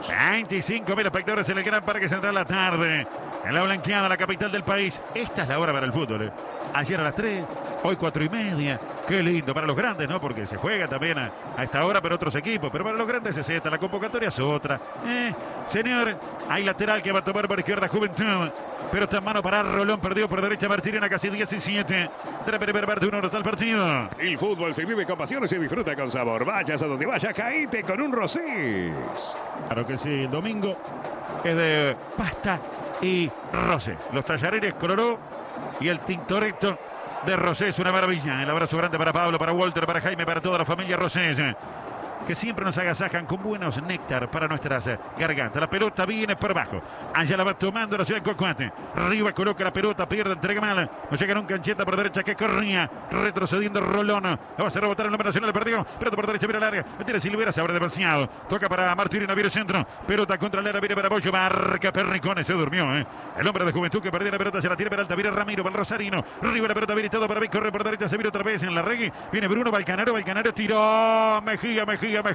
Santos. 25.000 espectadores en el Gran Parque Central la tarde. En la Blanqueada, la capital del país. Esta es la hora para el fútbol. Ayer a las 3, hoy 4:30. Qué lindo para los grandes, ¿no? Porque se juega también a esta hora para otros equipos. Pero para los grandes es esta, la convocatoria es otra. Señor, hay lateral que va a tomar por izquierda Juventud. Pero está en mano para Rolón, perdió por derecha Martirena, casi 17. De la primera parte, 1 está el partido. El fútbol se vive con pasión y se disfruta con sabor. Vayas a donde vayas, caíte con un Rosés. Claro que sí, el domingo es de pasta y Rosés. Los tallarines Coloró y el Tintoretto de Rosés, una maravilla. El abrazo grande para Pablo, para Walter, para Jaime, para toda la familia Rosés, que siempre nos agasajan con buenos néctar para nuestras gargantas. La pelota viene por abajo. Allá la va tomando la ciudad de Cocoate. Arriba coloca la pelota, pierde, entrega mal. No llega nunca Ancheta por derecha que corría. Retrocediendo Rolón. La va a hacer rebotar en la nacional, perdió. Pelota por derecha, mira el área. Tiene Silvera, se abre demasiado. Toca para Martirena, viene el centro. Pelota contra el área, viene para Bollo. Marca Perricones, se durmió, El hombre de Juventud que perdió la pelota, se la tira Peralta, viene Ramiro, para el Rosarino. Arriba la pelota, viene todo para Vic, corre por derecha, se vira otra vez en la reggae. Viene Bruno Balcanaro, tiró. Mejía.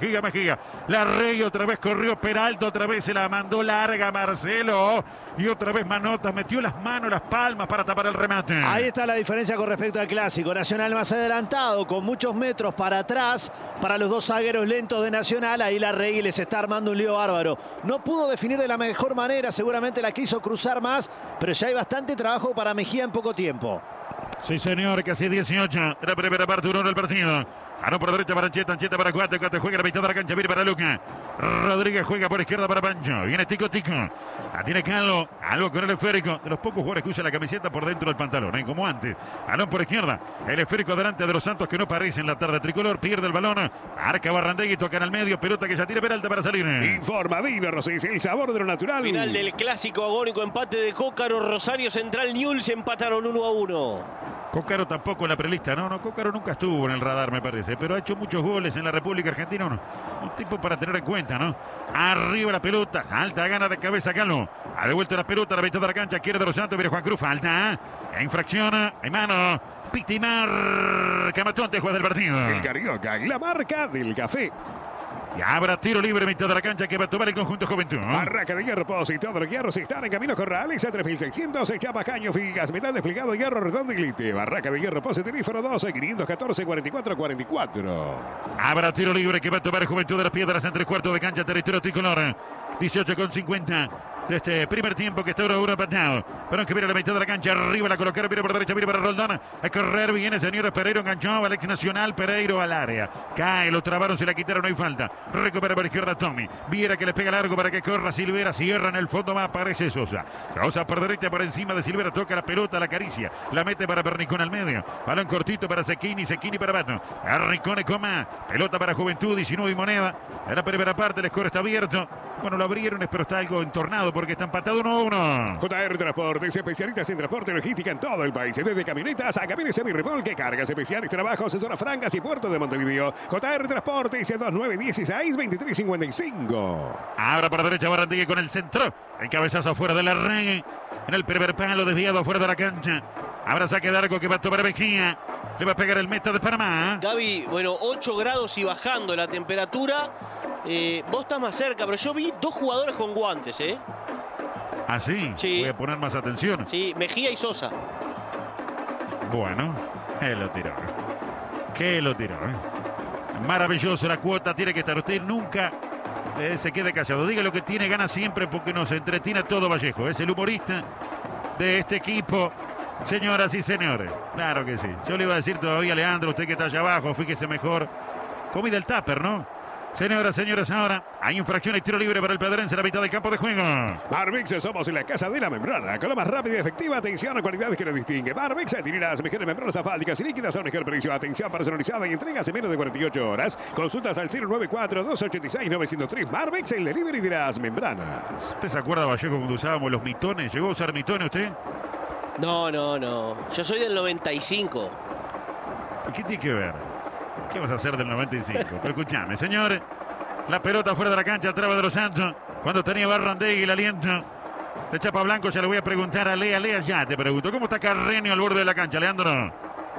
La Rey otra vez corrió Peralta, otra vez se la mandó larga Marcelo. Y otra vez Manota metió las manos, las palmas para tapar el remate. Ahí está la diferencia con respecto al clásico. Nacional más adelantado, con muchos metros para atrás, para los dos zagueros lentos de Nacional. Ahí la Rey les está armando un lío bárbaro. No pudo definir de la mejor manera, seguramente la quiso cruzar más, pero ya hay bastante trabajo para Mejía en poco tiempo. Sí, señor, casi 18. De la primera parte, 1 del partido. Ganó por derecha para Ancheta para Cuate juega la mitad de la cancha, viene para Luca. Rodríguez juega por izquierda para Pancho. Viene Tico. La tiene Calvo con el esférico. De los pocos jugadores que usa la camiseta por dentro del pantalón, como antes. Balón por izquierda. El esférico delante de los Santos que no parece en la tarde tricolor. Pierde el balón. Marca Barrandegui, toca en el medio. Pelota que ya tiene Peralta para salir. Informa Dino Rosés, el sabor de lo natural. Final del clásico agónico, empate de Cócaro, Rosario Central, Newell's empataron 1-1. Cócaro tampoco en la prelista, no, Cócaro nunca estuvo en el radar, me parece, pero ha hecho muchos goles en la República Argentina, un tipo para tener en cuenta, ¿no? Arriba la pelota, alta gana de cabeza Calvo, ha devuelto la pelota a la mitad de la cancha, quiere de los Santos, viene Juan Cruz, falta, infracción, hay mano, Pitimar, que mató antes juez del partido. El Carioca, la marca del café. Y habrá tiro libre mitad de la cancha que va a tomar el conjunto Juventud. Barraca de hierro, y todos los hierros están en camino Corrales a 3600, chapa, caño, figas, metal desplegado, hierro redondo y glite. Barraca de hierro, teléfono 12 514 4444. Habrá tiro libre que va a tomar Juventud de las Piedras en 3/4 de cancha, territorio tricolor. 18:50 de este primer tiempo que está ahora empatado. Pero que viene a la mitad de la cancha, arriba la colocaron, viene por derecha, viene para Roldán. A correr, viene señores Pereiro, enganchó, Alex Nacional, Pereiro al área. Cae, lo trabaron, se la quitaron, no hay falta. Recupera por izquierda Tommy. Viera que le pega largo para que corra Silvera, cierra en el fondo más, aparece Sosa. Sosa por derecha, por encima de Silvera, toca la pelota, la acaricia. La mete para Pernicón al medio. Balón cortito para Sequini para Bato. Pernicone coma. Pelota para Juventud, 19 y moneda. En la primera parte el score está abierto. Bueno, lo abrieron, pero está algo entornado porque está empatado 1-1. JR Transportes, especialistas en transporte y logística en todo el país. Desde camionetas a camiones semirremolque, cargas especiales, trabajos, zona francas y puerto de Montevideo. JR Transportes, 2916-2355. Ahora para derecha Barrandegui con el centro. El cabezazo afuera de la red. En el primer palo, desviado afuera de la cancha. Ahora saque de arco que va a tomar Mejía. Le va a pegar el meta de Panamá. Gaby, bueno, 8 grados y bajando la temperatura. Vos estás más cerca, pero yo vi 2 jugadores con guantes, ¿Ah, sí? Sí. Voy a poner más atención. Sí, Mejía y Sosa. Bueno, que lo tiró. Maravilloso la cuota, tiene que estar. Usted nunca se quede callado. Diga lo que tiene, gana siempre porque nos entretiene todo Vallejo. Es el humorista de este equipo. Señoras y señores, claro que sí. Yo le iba a decir todavía a Leandro, usted que está allá abajo, fíjese mejor. Comida el tupper, ¿no? Señoras, señores, ahora hay infracción y tiro libre para el Pedrense en la mitad del campo de juego. Barbix, somos en la casa de la membrana. Con la más rápida y efectiva atención a cualidades que nos distingue. Barbix tiene las mejores membranas asfálticas y líquidas a un mejor precio. Atención personalizada y entregas en menos de 48 horas. Consultas al 094-286-903. Barbix, el delivery de las membranas. ¿Usted se acuerda, Vallejo, cuando usábamos los mitones? ¿Llegó a usar mitones usted? No. Yo soy del 95. ¿Qué tiene que ver? ¿Qué vas a hacer del 95? Pero escuchame, señores. La pelota fuera de la cancha, traba de los Santos. Cuando tenía Barrandegui el aliento de Chapa Blanco, ya le voy a preguntar a Lea. Lea, ya te pregunto. ¿Cómo está Carreño al borde de la cancha, Leandro?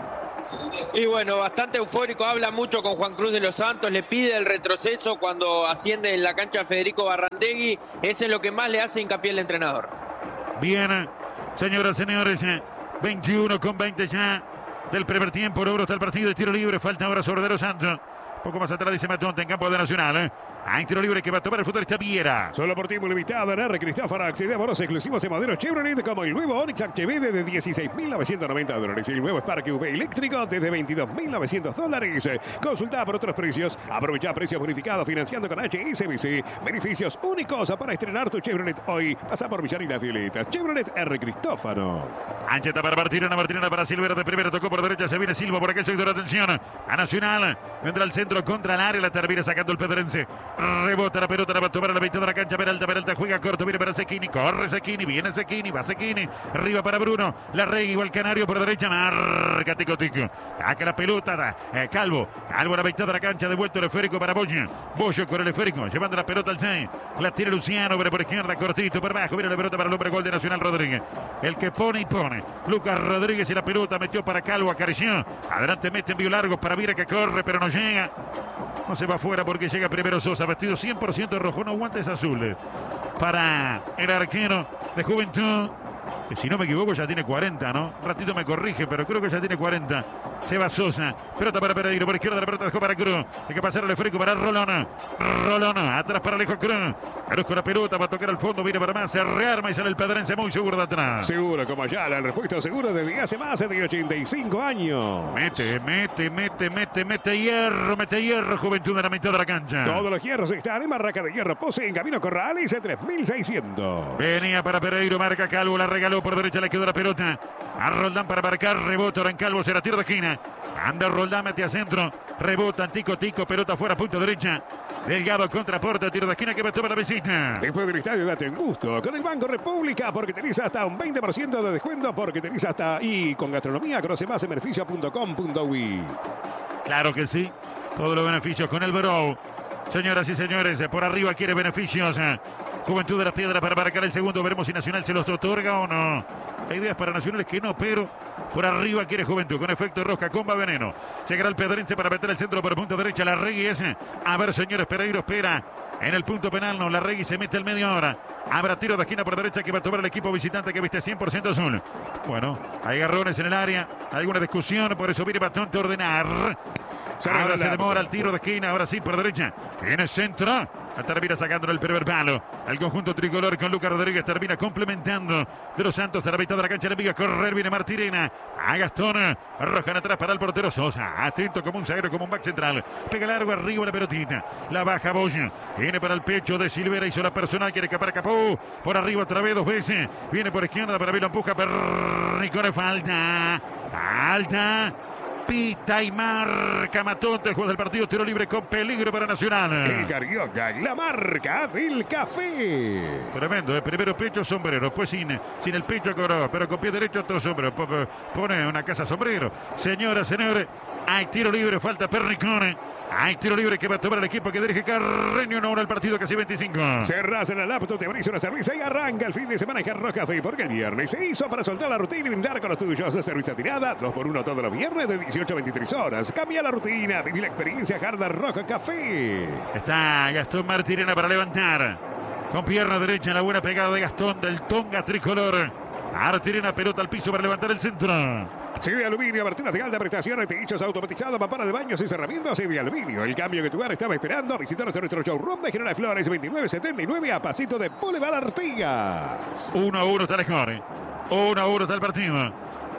Y bueno, bastante eufórico, habla mucho con Juan Cruz de los Santos, le pide el retroceso cuando asciende en la cancha Federico Barrandegui, eso es lo que más le hace hincapié el entrenador. Bien, señoras y señores, 21:20 ya del primer tiempo, logro está el partido de tiro libre, falta ahora sobre De los Santos. Un poco más atrás dice Matonte en campo de Nacional. Hay tiro libre que va a tomar el futbolista Viera. Solo por tiempo limitado en R. Cristóforo accede a bonos exclusivos en modelos Chevrolet como el nuevo Onix HB de $16.990 y el nuevo Spark V eléctrico desde $22.900. Consulta por otros precios. Aprovecha precios bonificados financiando con HSBC. Beneficios únicos para estrenar tu Chevrolet hoy. Pasa por Villar y Las Violetas. Chevrolet R. Cristófaro. Ancheta para Martirena para Silvera de primera, tocó por derecha, se viene Silva por aquel sector, atención, a Nacional, entra al centro contra el área, la termina sacando el pedrense, rebota la pelota, la va a tomar a la mitad de la cancha, Peralta juega corto, viene para Zecchini, corre Zecchini, viene Zecchini, va Zecchini, arriba para Bruno, la Regui igual Canario por derecha, marca Tico, saca la pelota, Calvo a la mitad de la cancha, devuelto el esférico para Bollo con el esférico, llevando la pelota al 6, la tira Luciano, pero por izquierda, cortito, por abajo, viene la pelota para el hombre gol de Nacional Rodríguez, el que pone y pone, Lucas Rodríguez y la pelota metió para Calvo, acarició, adelante mete envío largo para Vira que corre pero no llega, no se va afuera porque llega primero Sosa, vestido 100% rojo, no guantes azules para el arquero de Juventud, que si no me equivoco ya tiene 40, ¿no? Un ratito me corrige, pero creo que ya tiene 40. Seba Sosa, pelota para Pereiro, por izquierda la pelota dejó para Cruz, hay que pasar el esférico para Rolón, atrás para Alejo Cruz, con la pelota va a tocar al fondo, viene para más, se rearma y sale el pedrense muy seguro de atrás. Seguro como ya, el repuesto seguro desde hace más de 85 años. Mete hierro, Juventud en la mitad de la cancha. Todos los hierros están en Barraca de Hierro, Pose en Camino Corrales, 3600. Venía para Pereiro, marca Calvo, la regaló por derecha, le quedó la pelota a Roldán para marcar, rebota en Calvo, será tiro de esquina, anda Roldán, mete a centro, rebota Tico, pelota fuera, punto derecha, Delgado contra Porta, tiro de esquina que va a tomar la visita. Después del estadio date un gusto con el Banco República porque tenés hasta un 20% de descuento porque tenés hasta y con gastronomía conoce más en beneficio.com.uy. Claro que sí, todos los beneficios con el Bro. Señoras y señores, por arriba quiere beneficios. Juventud de la Piedra para marcar el segundo. Veremos si Nacional se los otorga o no. La idea es para Nacional es que no, pero por arriba quiere Juventud. Con efecto rosca, comba veneno. Llegará el pedrense para meter el centro por punto derecha. La Regui ese. A ver, señores, Pereiro espera. En el punto penal, no. La Regui se mete el medio hora. Habrá tiro de esquina por derecha que va a tomar el equipo visitante que viste 100% azul. Bueno, hay garrones en el área. Alguna discusión, por eso viene Batón a ordenar. Ahora se demora el tiro de esquina, ahora sí por derecha. Viene centro. Termina sacando el primer palo. El conjunto tricolor con Lucas Rodríguez termina complementando. De los Santos a la mitad de la cancha enemiga. Correr viene Martirena. A Gastón. Arrojan atrás para el portero Sosa. Atento como un zaguero, como un back central. Pega largo arriba la pelotita. La baja Bosch. Viene para el pecho de Silvera. Hizo la personal. Quiere escapar a Capó. Por arriba otra vez 2 veces. Viene por izquierda para Vilo. Empuja. Perricone falta. Alta. Pita y marca Matonte, el juez del partido, tiro libre con peligro para Nacional. El Carioca, la marca del café. Tremendo, primero pecho, sombrero, después sin el pecho cobrado, pero con pie derecho otro sombrero. Pone una casa sombrero. Señoras, señores, hay tiro libre, falta Perricone. Hay tiro libre que va a tomar el equipo que dirige Carreño. 1-1 el partido, casi 25. Cerrás en la laptop, te abrís una cerveza y arranca el fin de semana en Hard Rock Café. Porque el viernes se hizo para soltar la rutina y brindar con los tuyos. Cerveza tirada, 2x1 todos los viernes de 18 a 23 horas. Cambia la rutina, viví la experiencia Hard Rock Café. Está Gastón Martirena para levantar. Con pierna derecha, la buena pegada de Gastón del Tonga tricolor. Martirena, pelota al piso para levantar el centro. CD de Aluminio, aberturas de alta prestación, techos automatizados, mamparas de baños y cerramientos. CD de Aluminio, el cambio que tu hogar estaba esperando. Visítanos en nuestro showroom de General Flores, 2979 a pasito de Boulevard Artigas. 1-1 está el score. 1-1 está el partido.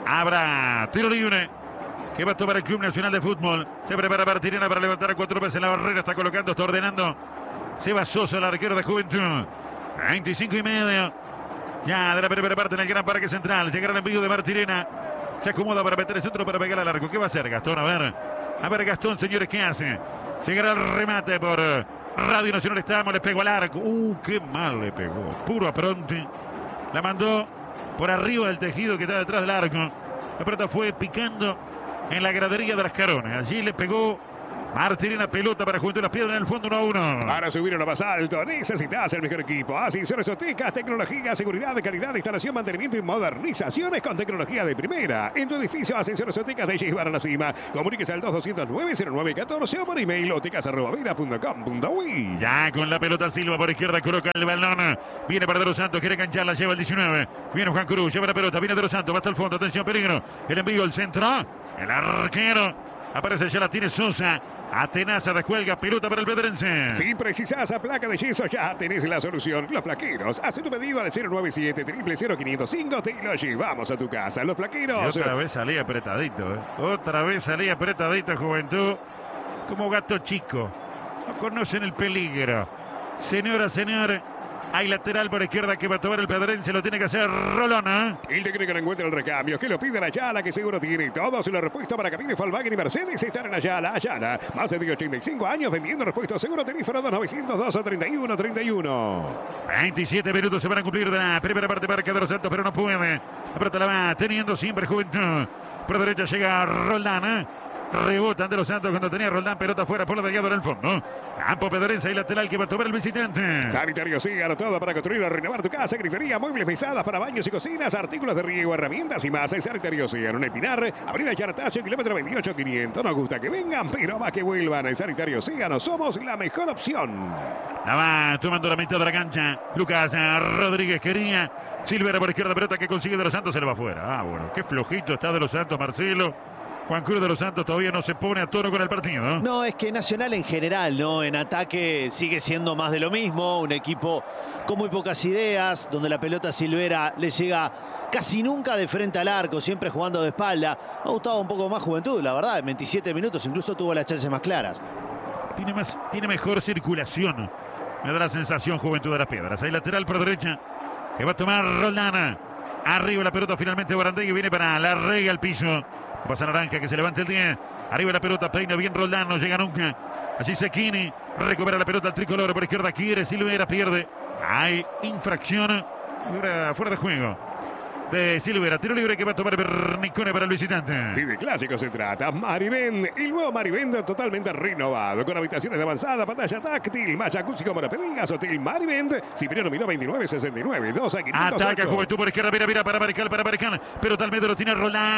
Habrá tiro libre que va a tomar el Club Nacional de Fútbol. Se prepara Martirena para levantar a 4 veces la barrera. Está colocando, está ordenando. Seba Sosa, el arquero de Juventud. 25:30. Ya de la primera parte en el Gran Parque Central. Llegará el envío de Martirena. Se acomoda para meter el centro para pegar al arco. ¿Qué va a hacer Gastón? A ver Gastón, señores, ¿qué hace? Llegará el remate por Radio Nacional. Estamos, le pegó al arco. Qué mal le pegó. Puro apronte. La mandó por arriba del tejido que está detrás del arco. La pelota fue picando en la gradería de las Carones. Allí le pegó Martirena, pelota para Juventud Las Piedras en el fondo 1-1. Para subir a lo más alto necesitas el mejor equipo. Ascensores Otecas, tecnología, seguridad, calidad, instalación, mantenimiento y modernizaciones con tecnología de primera. En tu edificio Ascensores Otecas de llevar a la cima. Comuníquese al 2209-0914 o por email otecas@vera.com.uy. Ya con la pelota Silva por izquierda, coloca el balón. Viene para De los Santos, quiere engancharla, lleva el 19. Viene Juan Cruz, lleva la pelota, viene De los Santos, va hasta el fondo, atención, peligro. El envío, el centro, el arquero. Aparece, ya la tiene Sosa. Atenaza, descuelga, pelota para el pedrense. Si precisas a placa de yeso, ya tenés la solución. Los Plaqueros. Haz tu pedido al 097-00505. Te lo llevamos a tu casa. Los Plaqueros. Y otra vez salía apretadito. Otra vez salía apretadito, Juventud. Como gato chico. No conocen el peligro. Señora, señor. Hay lateral por izquierda que va a tomar el pedrense. Lo tiene que hacer Rolón. El técnico no encuentra el recambio. Que lo pide la Ayala, que seguro tiene todos los repuestos para camiones Volkswagen y Mercedes. Están en Ayala. Ayala. Más de 85 años vendiendo repuestos. Seguro teléfono 2902-3131. 27 minutos se van a cumplir de la primera parte para De los Santos, pero no puede. La pelota la va teniendo siempre Juventud. Por derecha llega Roldán. Rebotan De los Santos cuando tenía Roldán, pelota fuera por la delgado en el fondo. Campo pedrense y lateral que va a tomar el visitante. Sanitario Sígano, todo para construir o renovar tu casa, grifería, muebles, mesadas para baños y cocinas, artículos de riego, herramientas y más. Sanitario Sígano, en Epinar, Avenida Chartacio, kilómetro 28500. Nos gusta que vengan, pero más que vuelvan. En Sanitario Sígano somos la mejor opción. La va tomando la mitad de la cancha. Lucas Rodríguez quería. Silvera por izquierda, pelota que consigue De los Santos, se le va afuera. Ah, bueno, qué flojito está De los Santos, Marcelo. Juan Cruz De los Santos todavía no se pone a tono con el partido, ¿no? No, es que Nacional en general, ¿no? En ataque sigue siendo más de lo mismo. Un equipo con muy pocas ideas, donde la pelota Silvera le llega casi nunca de frente al arco, siempre jugando de espalda. Me ha gustado un poco más Juventud, la verdad. En 27 minutos incluso tuvo las chances más claras. Tiene mejor circulación. Me da la sensación Juventud de Las Piedras. Hay lateral por derecha que va a tomar Roldán. Arriba la pelota finalmente Barandegui, viene para la rega al piso. Pasa Naranja que se levanta el 10. Arriba la pelota, peina bien Roldán, no llega nunca. Así Cecchini recupera la pelota al tricolor por izquierda. Quiere Silvera, pierde. Hay infracción. Fuera de juego de Silvera. Tiro libre que va a tomar Pernicone para el visitante. Si de clásico se trata, Marivend, el nuevo Marivend totalmente renovado, con habitaciones de avanzada, pantalla táctil, más jacuzzi como lo pedías, Hotel Marivend, Cipriano Miró 2969, 2 a 508. Ataca Juventud por izquierda, mira, para Marical, pero tal vez lo tiene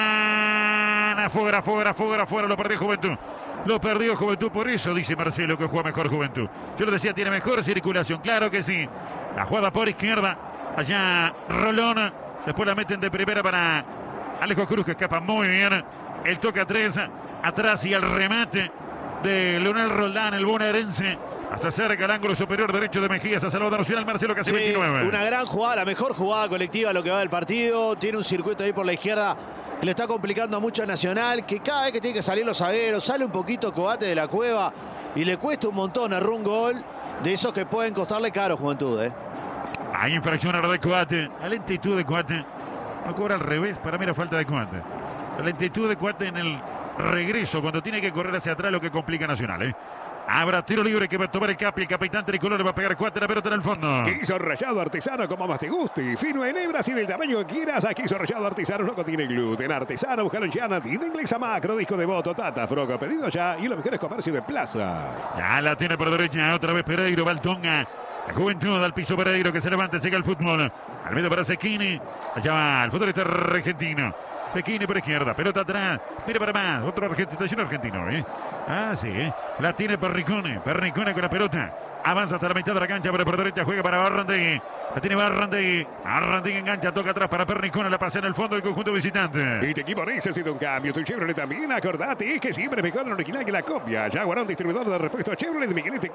Roldán, afuera, lo perdió Juventud, por eso dice Marcelo que juega mejor Juventud. Yo lo decía, tiene mejor circulación, claro que sí. La jugada por izquierda, allá Rolón. Después la meten de primera para Alejo Cruz, que escapa muy bien. El toque a 3, atrás y el remate de Leonel Roldán, el bonaerense. Hasta cerca el ángulo superior derecho de Mejías a Salvador Nacional, Marcelo casi 29. Una gran jugada, la mejor jugada colectiva lo que va del partido. Tiene un circuito ahí por la izquierda que le está complicando mucho a Nacional, que cada vez que tiene que salir los zagueros, sale un poquito Coate de la cueva y le cuesta un montón errar un gol de esos que pueden costarle caro Juventud, Hay infracción ahora de Coate. La lentitud de Coate. No cobra al revés. Para mí la falta de Coate. La lentitud de Coate en el regreso. Cuando tiene que correr hacia atrás, lo que complica Nacional. Habrá tiro libre que va a tomar el Capi. El capitán tricolor le va a pegar Coate la pelota en el fondo. Quiso rallado artesano como más te guste. Fino en hebras y del tamaño que quieras. Aquí quiso rallado artesano, no contiene gluten. Artesano, buscalo en Llana, tienda inglesa macro, disco de voto, Tata, Froco. Pedido ya y los mejores comercios de plaza. Ya la tiene por derecha. Otra vez Pereiro, Baltonga. La Juventud al piso Pereiro que se levanta, sigue el fútbol. Al medio para Cecchini. Allá va el futbolista argentino. Cecchini por izquierda, pelota atrás. Mira para más, otro argentino, Ah, sí, La tiene Pernicone con la pelota. Avanza hasta la mitad de la cancha, pero por derecha juega para Barrandegui. La tiene Barrandegui. Barrandegui engancha, toca atrás para Pernicone. La pasa en el fondo del conjunto visitante. Y tu equipo necesita un cambio. Tu Chevrolet también. Acordate que siempre es mejor el original que la copia. Jaguar, un distribuidor de repuestos Chevrolet de Miguelete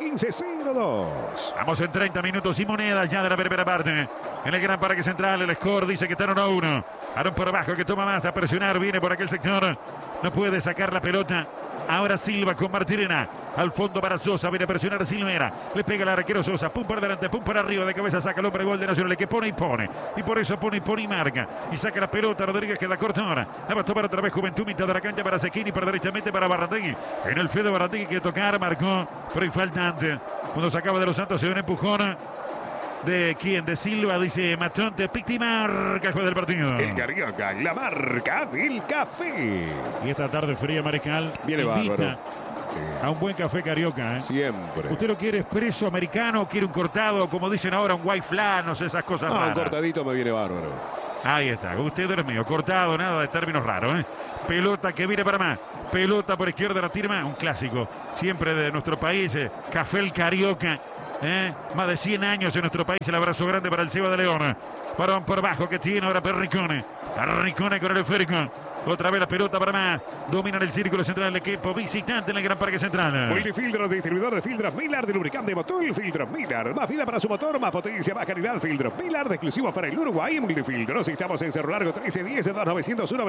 1502. Vamos en 30 minutos y monedas ya de la primera parte. En el gran parque central, el score dice que está 1-1. Aaron por abajo que toma más a presionar. Viene por aquel sector. No puede sacar la pelota. Ahora Silva con Martirena. Al fondo para Sosa. Viene a presionar Silvera. Le pega el arquero Sosa. Pum para adelante, pum para arriba. De cabeza saca el hombre gol de Nacional. Que pone y pone. Y por eso pone y marca. Y saca la pelota. Rodríguez queda corta ahora. La va a tomar otra vez Juventud. Mitad de la cancha para Cecchini. Por derechamente para Barrandegui. En el feo de Barrandegui que tocar. Marcó. Pero hay falta antes. Cuando sacaba de los Santos se ve un empujón. ¿De quién? De Silva, dice Matonte. Picti marca el juez del partido. El Carioca, la marca del café. Y esta tarde fría, Marical viene invita bárbaro A un buen café carioca, ¿eh? Siempre. ¿Usted lo quiere expreso americano o quiere un cortado, como dicen ahora, un white flan, no sé, esas cosas Un raras? cortadito me viene bárbaro. Ahí está, usted es mío, cortado, nada de términos raros, ¿eh? Pelota que viene para más, pelota por izquierda la tira más, un clásico, siempre de nuestro país, Café el Carioca, más de 100 años en nuestro país, el abrazo grande para el Seba de León, varón por bajo que tiene ahora Perricone con el esférico. Otra vez la pelota para más. Dominan el círculo central del equipo visitante en el Gran Parque Central. Multifiltros, distribuidor de filtros Miller, de lubricante motor, filtros Miller. Más vida para su motor, más potencia, más calidad. Filtros Miller, de exclusivos para el Uruguay. Multifiltros. Estamos en Cerro Largo 1310 2901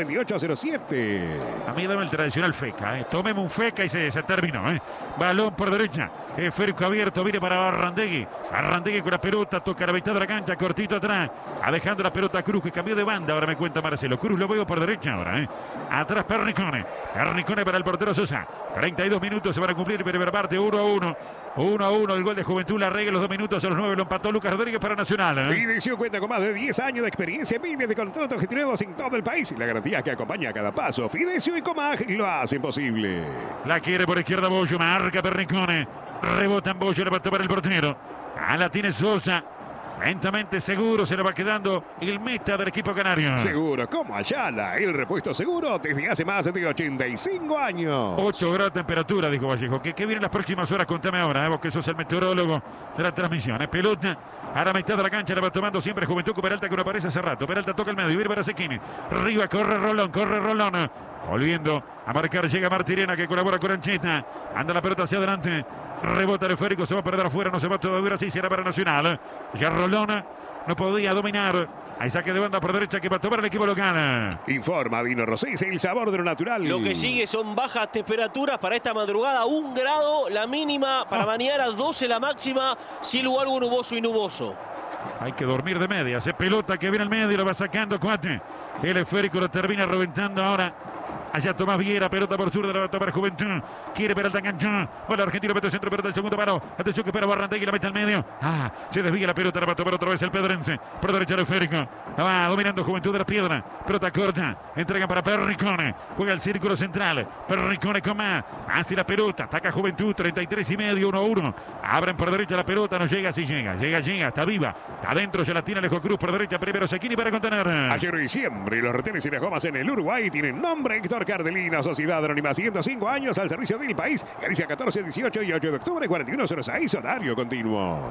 2807. A mí dame el tradicional feca. Tomemos un feca y se terminó. Balón por derecha. Esférico abierto, viene para Barrandegui. Barrandegui con la pelota, toca la mitad de la cancha, cortito atrás. Dejando la pelota a Cruz, que cambió de banda. Ahora me cuenta Marcelo. Cruz lo veo por derecha ahora. Atrás Perricone. Perricone para el portero Sosa. 32 minutos se van a cumplir, pero parte 1-1. 1-1 el gol de Juventud. La regla los 2 minutos a los 9 lo empató Lucas Rodríguez para Nacional. Fidecio cuenta con más de 10 años de experiencia, miles de contratos gestionados en todo el país y la garantía que acompaña a cada paso. Fidecio y Comag lo hacen posible. La quiere por izquierda Bollo, marca Perricone. Rebota en Bollo, le va a tomar el portero. La tiene Sosa. Lentamente seguro se le va quedando el meta del equipo canario. Seguro, como Ayala, el repuesto seguro desde hace más de 85 años. 8 grados de temperatura, dijo Vallejo. ¿Qué vienen las próximas horas? Contame ahora, vos que sos el meteorólogo de la transmisión. Pelota a la mitad de la cancha, la va tomando siempre Juventud con Peralta, que no aparece hace rato. Peralta toca el medio, viene para Sequini. Arriba, corre Rolón. Volviendo a marcar, llega Martirena, que colabora con Ancheta. Anda la pelota hacia adelante. Rebota el esférico, se va a perder afuera, no se va todavía, así será para Nacional. Ya Rolón no podía dominar. Hay saque de banda por derecha que va a tomar el equipo local. Informa Vino Rosés, el sabor de lo natural. Lo que sigue son bajas temperaturas para esta madrugada. 1 grado la mínima, para mañana 12 la máxima. Cielo algo nuboso y nuboso. Hay que dormir de medias. Pelota que viene al medio, lo va sacando Cuate. El esférico lo termina reventando ahora. Allá Tomás Viera, pelota por sur de la para Juventud. Quiere Peralta enganchó. Bueno, argentino mete el centro, pelota el segundo paro. Atención que espera Barrandegui, la mete al medio. Se desvía la pelota, la va a tomar otra vez el pedrense. Por derecha el esférico. La va dominando Juventud de la Piedra. Pelota corta. Entrega para Perricone. Juega el círculo central. Perricone con más. Hacia la pelota. Ataca Juventud. 33 y medio. 1-1. Abren por derecha la pelota. No llega, si llega. Llega. Está viva. Está adentro. Se la tiene Alejo Cruz por derecha. Primero Sequini para contener. Ayer y siempre los retenes y las gomas en el Uruguay tienen nombre. Héctor Cardelina, Sociedad Anónima, 105 años al servicio del país. Galicia 14, 18 y 8 de octubre, 4106, horario continuo.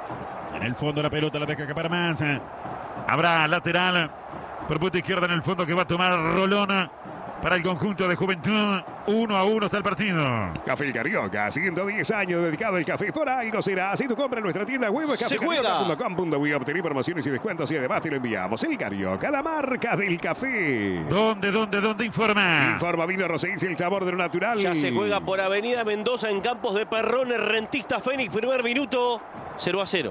En el fondo la pelota la deja escapar más. Habrá lateral por punta izquierda en el fondo que va a tomar Rolón para el conjunto de Juventud. 1-1 está el partido. Café El Carioca, 110 años dedicado al café. Por algo será. Si tú compras en nuestra tienda web, Se juega. cafecarioca.com.uy, obtener promociones y descuentos y además te lo enviamos. El Carioca, la marca del café. ¿Dónde informa? Informa Vino Rosés, el sabor de lo natural. Ya se juega por Avenida Mendoza en Campos de Perrones. Rentista Fénix, primer minuto, 0-0.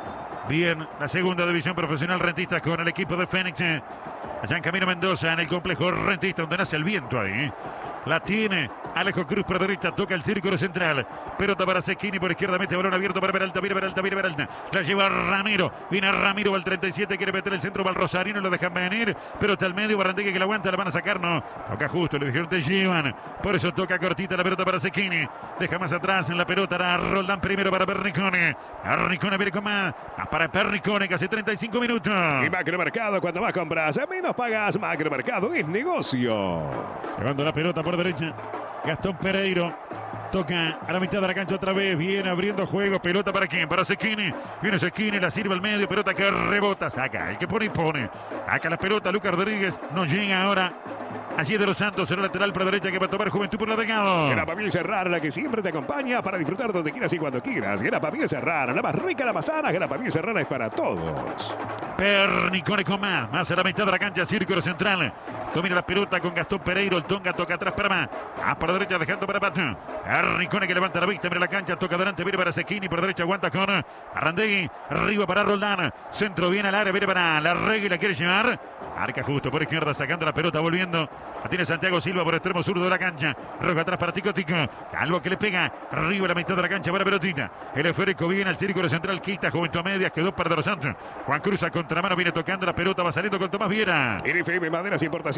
Bien, la segunda división profesional Rentistas con el equipo de Fénix. Allá en Camino Mendoza, en el complejo Rentista, donde nace el viento ahí. La tiene Alejo Cruz por derecha, toca el círculo central. Pelota para Sequini por izquierda, mete balón abierto para Peralta, viene Peralta. La lleva Ramiro, viene Ramiro, va al 37, quiere meter el centro, va al Rosarino, lo dejan venir. Pero está al medio, Barrandegui que la aguanta, la van a sacar, no. Toca justo, le dijeron te llevan. Por eso toca cortita la pelota para Sequini. Deja más atrás en la pelota, era Roldán primero para Perricone. Perricone viene con más para Perricone, que hace 35 minutos. Y Macromercado, cuando más compras, menos pagas. Macromercado es negocio. Llevando la pelota por derecha, Gastón Pereiro. Toca a la mitad de la cancha otra vez. Viene abriendo juego. Pelota para quién? Para Sequini. Viene Sequini, la sirve al medio. Pelota que rebota. Saca. El que pone y pone. Saca la pelota. Lucas Rodríguez. No llega ahora. Allí de los Santos, en el lateral por derecha que va a tomar Juventud por la delgado. Grapa Miel Serrano, la que siempre te acompaña para disfrutar donde quieras y cuando quieras. Grapa Miel Serrano, la más rica de la manzana. Grapa Miel Serrano es para todos. Pernicone con más a la mitad de la cancha, círculo central. Domina la pelota con Gastón Pereiro. El Tonga toca atrás para más. Por derecha dejando para Pato. Pernicone que levanta la vista, mira la cancha, toca adelante, viene para Sequini. Por derecha aguanta con Arrandegui. Arriba para Roldán. Centro viene al área, viene para la regla y la quiere llevar. Arca justo por izquierda, sacando la pelota, volviendo. La tiene Santiago Silva por extremo zurdo de la cancha. Roja atrás para Tico. Calvo que le pega. Arriba a la mitad de la cancha para pelotita. El esférico viene al círculo central. Quita Juventud a medias. Quedó para De los Santos. Juan Cruz a contramano viene tocando la pelota. Va saliendo con Tomás Viera. NFM Maderas Importaciones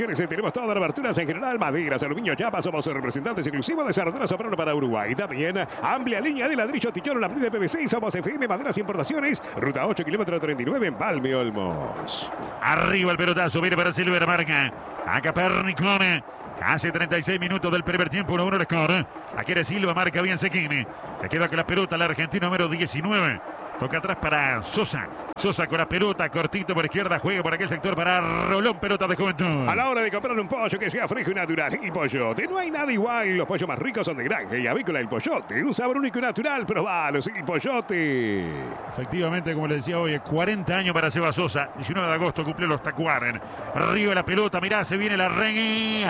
Refacciones. Tenemos todas las aberturas en general, maderas, aluminio, chapa. Somos representantes exclusivos de Sardona Soprano para Uruguay. También amplia línea de ladrillo, tichón, la de PVC. Y somos FM Maderas Importaciones. Ruta 8, kilómetro 39 en Palme Olmos. Arriba el pelotazo, viene para Silver, marca a Capernicone. Casi 36 minutos del primer tiempo, 1-1 el score. La quiere Silva, marca bien Sequini. Se queda con la pelota el argentino número 19. Toca atrás para Sosa. Sosa con la pelota, cortito por izquierda, juega por aquel sector para Rolón, pelota de Juventud. A la hora de comprar un pollo que sea fresco y natural, y Pollote, no hay nada igual. Los pollos más ricos son de granja y avícola El Pollote. Un sabor único y natural, probalos, El Pollote. Efectivamente, como le decía hoy, 40 años para Seba Sosa. 19 de agosto cumplió los Tacuaren. Arriba la pelota, mirá, se viene la Regui.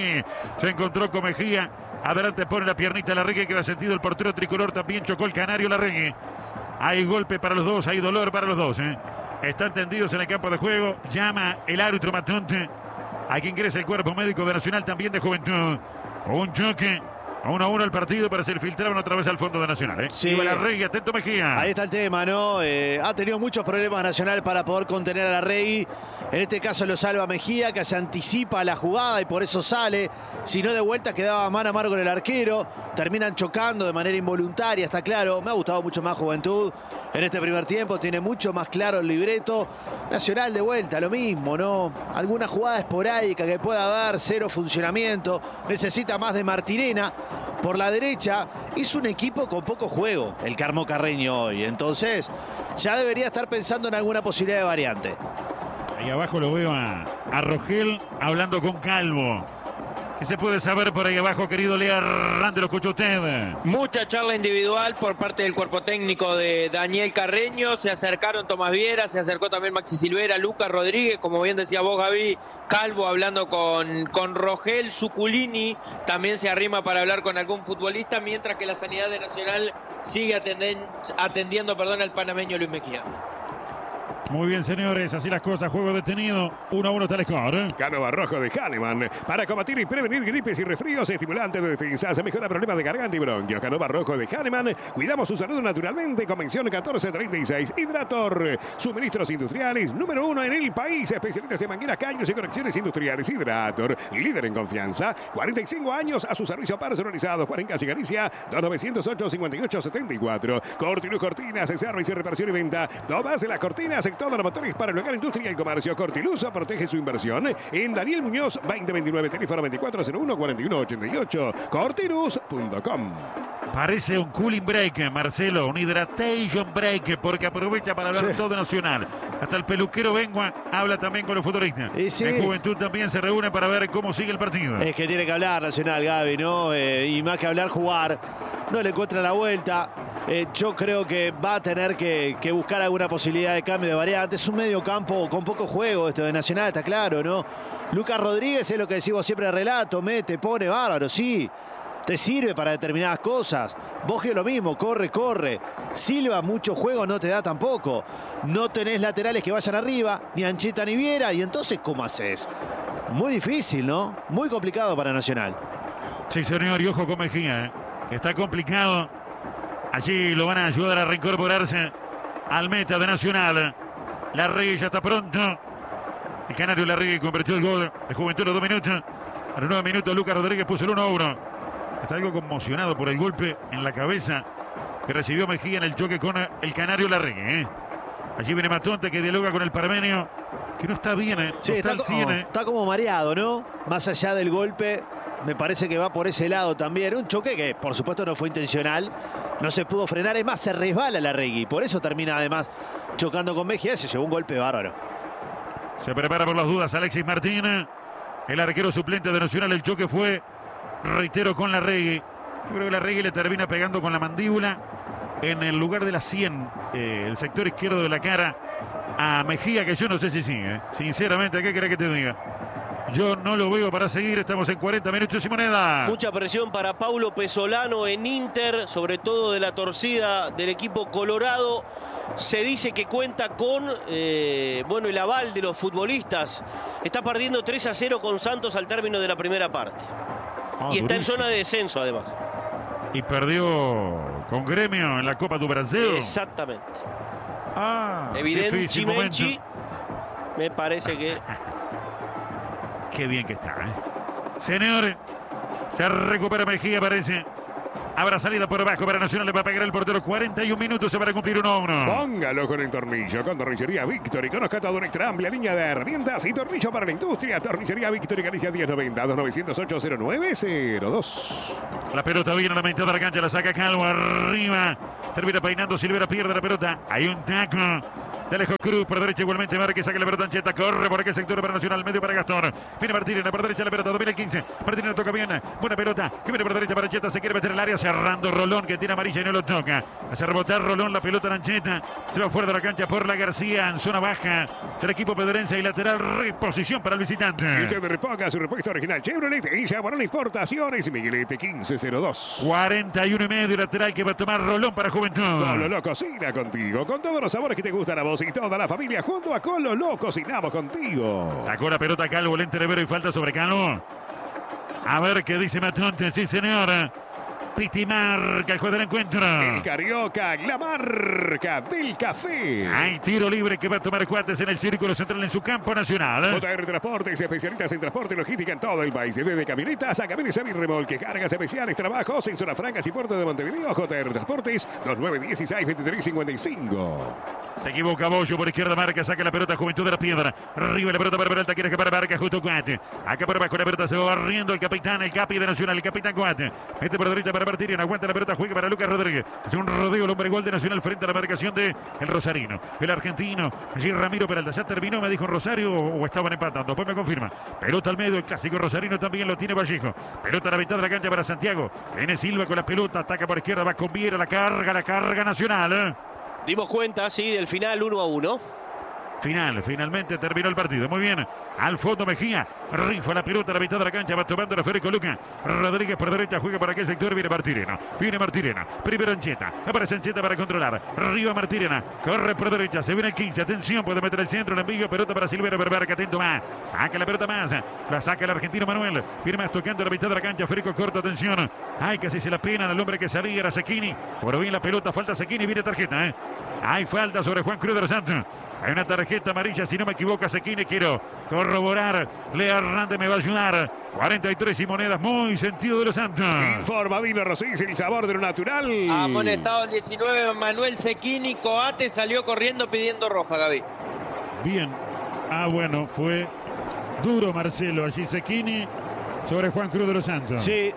Se encontró con Mejía. Adelante pone la piernita la Regui, que va sentido el portero tricolor. También chocó el canario la Regui. Hay golpe para los dos, hay dolor para los dos. Están tendidos en el campo de juego. Llama el árbitro Matonte. Aquí ingresa el cuerpo médico de Nacional, también de Juventud. Un choque. 1-1 el partido, pero se filtraron otra vez al fondo de Nacional. Sí. Iba la Regui, atento Mejía. Ahí está el tema, ¿no? Ha tenido muchos problemas Nacional para poder contener a la Regui. En este caso lo salva Mejía, que se anticipa a la jugada y por eso sale. Si no, de vuelta quedaba mano a mano con el arquero. Terminan chocando de manera involuntaria, está claro. Me ha gustado mucho más Juventud en este primer tiempo. Tiene mucho más claro el libreto. Nacional de vuelta, lo mismo, ¿no? Alguna jugada esporádica que pueda haber, cero funcionamiento. Necesita más de Martirena por la derecha. Es un equipo con poco juego, el Carmo Carreño hoy. Entonces, ya debería estar pensando en alguna posibilidad de variante. Ahí abajo lo veo a Rogel hablando con Calvo. ¿Qué se puede saber por ahí abajo, querido Lea Rande? Lo escuchó usted. Mucha charla individual por parte del cuerpo técnico de Daniel Carreño. Se acercaron Tomás Viera, se acercó también Maxi Silvera, Lucas Rodríguez, como bien decía vos, Gaby. Calvo hablando con Rogel. Suculini también se arrima para hablar con algún futbolista, mientras que la sanidad de Nacional sigue atendiendo al panameño Luis Mejía. Muy bien, señores, así las cosas, juego detenido, 1-1 está el score. Canova Rojo de Hahnemann. Para combatir y prevenir gripes y resfríos, estimulante de defensa, se mejora problemas de garganta y bronquios. Canova Rojo de Hahnemann. Cuidamos su salud naturalmente. Convención 1436. Hidrator. Suministros industriales número 1 en el país. Especialistas en mangueras, caños y conexiones industriales. Hidrator. Líder en confianza. 45 años a su servicio personalizado. Juan en Casi Galicia. 2908-5874. Cortiluz Cortinas. Servicio, reparación y venta. Todas las cortinas. Todos los motores para el local, industria y comercio. Cortiluz protege su inversión. En Daniel Muñoz 2029, teléfono 2401-4188. Cortiluz.com. Parece un cooling break, Marcelo, un hydration break, porque aprovecha para hablar todo Nacional. Hasta el peluquero Bengua habla también con los futbolistas. Sí. En Juventud también se reúne para ver cómo sigue el partido. Es que tiene que hablar Nacional, Gaby, ¿no? Y más que hablar, jugar. No le encuentra la vuelta. Yo creo que va a tener que buscar alguna posibilidad de cambio de variante. Es un medio campo con poco juego esto de Nacional, está claro, ¿no? Lucas Rodríguez es lo que decimos siempre de relato, mete, pone, bárbaro, sí. Te sirve para determinadas cosas. Boggio lo mismo, corre. Silva, mucho juego no te da tampoco. No tenés laterales que vayan arriba, ni Ancheta ni Viera. Y entonces, ¿cómo haces? Muy difícil, ¿no? Muy complicado para Nacional. Sí, señor, y ojo con Mejía, que está complicado. Allí lo van a ayudar a reincorporarse al meta de Nacional. Larregui ya está pronto. El canario Larregui convirtió el gol de Juventud a los 2 minutos. A los 9 minutos Lucas Rodríguez puso el 1-1. Está algo conmocionado por el golpe en la cabeza que recibió Mejía en el choque con el canario Larregui. Allí viene Matonte, que dialoga con el parmenio, que no está bien, Sí, no está al 100. está como mareado, ¿no? Más allá del golpe, me parece que va por ese lado también. Un choque que, por supuesto, no fue intencional. No se pudo frenar. Es más, se resbala Larregui. Por eso termina, además, chocando con Mejía. Se llevó un golpe bárbaro. Se prepara por las dudas Alexis Martín, el arquero suplente de Nacional. El choque fue, reitero, con Larregui. Yo creo que Larregui le termina pegando con la mandíbula en el lugar de la 100, el sector izquierdo de la cara, a Mejía, que yo no sé si sigue. Sinceramente, ¿qué querés que te diga? Yo no lo veo para seguir. Estamos en 40 minutos y moneda. Mucha presión para Paulo Pesolano en Inter, sobre todo de la torcida del equipo colorado. Se dice que cuenta con el aval de los futbolistas. Está perdiendo 3-0 con Santos al término de la primera parte. Y está en zona de descenso, además. Y perdió con Gremio en la Copa do Brasil. Exactamente. Difícil Evidentemente, momento. me parece que... Qué bien que está, ¿eh? Señor, se recupera Mejía, parece. Habrá salida por abajo para Nacional, le va a pegar el portero. 41 minutos se van a cumplir 1-1. Póngalo con el tornillo, con Tornillería Victory. Conozca toda nuestra amplia línea de herramientas y tornillo para la industria. Tornillería Victory, Galicia 1090-2908-0902. La pelota viene a la mitad de la cancha, la saca Calvo arriba. Termina peinando, Silvera pierde la pelota. Hay un taco de Alejo Cruz por derecha, igualmente Márquez saca la pelota, Ancheta corre por aquel sector para Nacional, medio para Gastón. Viene Martínez por derecha la pelota, 2015. Martínez toca bien, buena pelota, que viene por derecha para Ancheta, se quiere meter al área, cerrando Rolón, que tiene amarilla y no lo toca. Hace rebotar Rolón la pelota de Ancheta, se va fuera de la cancha por la García, en zona baja del equipo pedrense y lateral, reposición para el visitante. Y usted reponga su repuesto original Chevrolet y Chavarón Importaciones, Miguelete 1502. 41 y medio, lateral que va a tomar Rolón para Juventud. Cololó cocina contigo, con todos los sabores que te gustan a vos y toda la familia. Junto a Cololó cocinamos contigo. Sacó la pelota Calvo, lente de Vero y falta sobre Calvo. A ver qué dice Matonte, sí señor. Piti marca el juez del encuentro. El Carioca, la marca del café. Hay tiro libre que va a tomar Cuates en el círculo central en su campo nacional. JR Transportes, especialistas en transporte y logística en todo el país. Desde camionetas a camiones semi-remolque, cargas especiales, trabajos en zona francas y puerto de Montevideo. JR Transportes, 2916-2355. Se equivoca Bollo por izquierda, marca, saca la pelota, Juventud de la Piedra. Arriba la pelota para Peralta, quiere escapar, marca justo Cuate. Acá por abajo la pelota se va barriendo el capitán, el capi de Nacional, el capitán Cuate. Mete por derecha para Martínez, aguanta la pelota, juega para Lucas Rodríguez. Es un rodeo, el hombre gol de Nacional frente a la marcación de el rosarino. El argentino, allí Ramiro Peralta. Ya terminó, me dijo Rosario, o estaban empatando. Después me confirma. Pelota al medio, el clásico rosarino también lo tiene Vallejo. Pelota a la mitad de la cancha para Santiago. Viene Silva con la pelota, ataca por izquierda, va con Viera, la carga Nacional. Dimos cuenta, sí, del final 1-1. Finalmente terminó el partido. Muy bien. Al fondo Mejía. Rifa la pelota a la mitad de la cancha. Va tomando la Federico Luca. Rodríguez por derecha. Juega para aquel sector. Viene Martirena. Primero Ancheta. Aparece Ancheta para controlar. Arriba Martirena. Corre por derecha. Se viene el 15. Atención. Puede meter el centro. El envío. Pelota para Silvera Berberca. Atento más. Saca la pelota más. La saca el argentino Manuel. Viene más tocando la mitad de la cancha. Federico corto. Atención. Ay, casi se la pena al hombre que salía. Era Cecchini. Por bien la pelota. Falta Cecchini. Viene tarjeta. Hay falta sobre Juan Cruz de los Santos. Hay una tarjeta amarilla, si no me equivoco, Cecchini. Quiero corroborar. Lea Hernández me va a ayudar. 43 y monedas, muy sentido de los Santos. Informa Dino Rosís, el sabor de lo natural. Amonestado el 19, Manuel Cecchini. Coate salió corriendo pidiendo roja, Gaby. Bien. Bueno, fue duro Marcelo. Allí Cecchini sobre Juan Cruz de los Santos. Sí.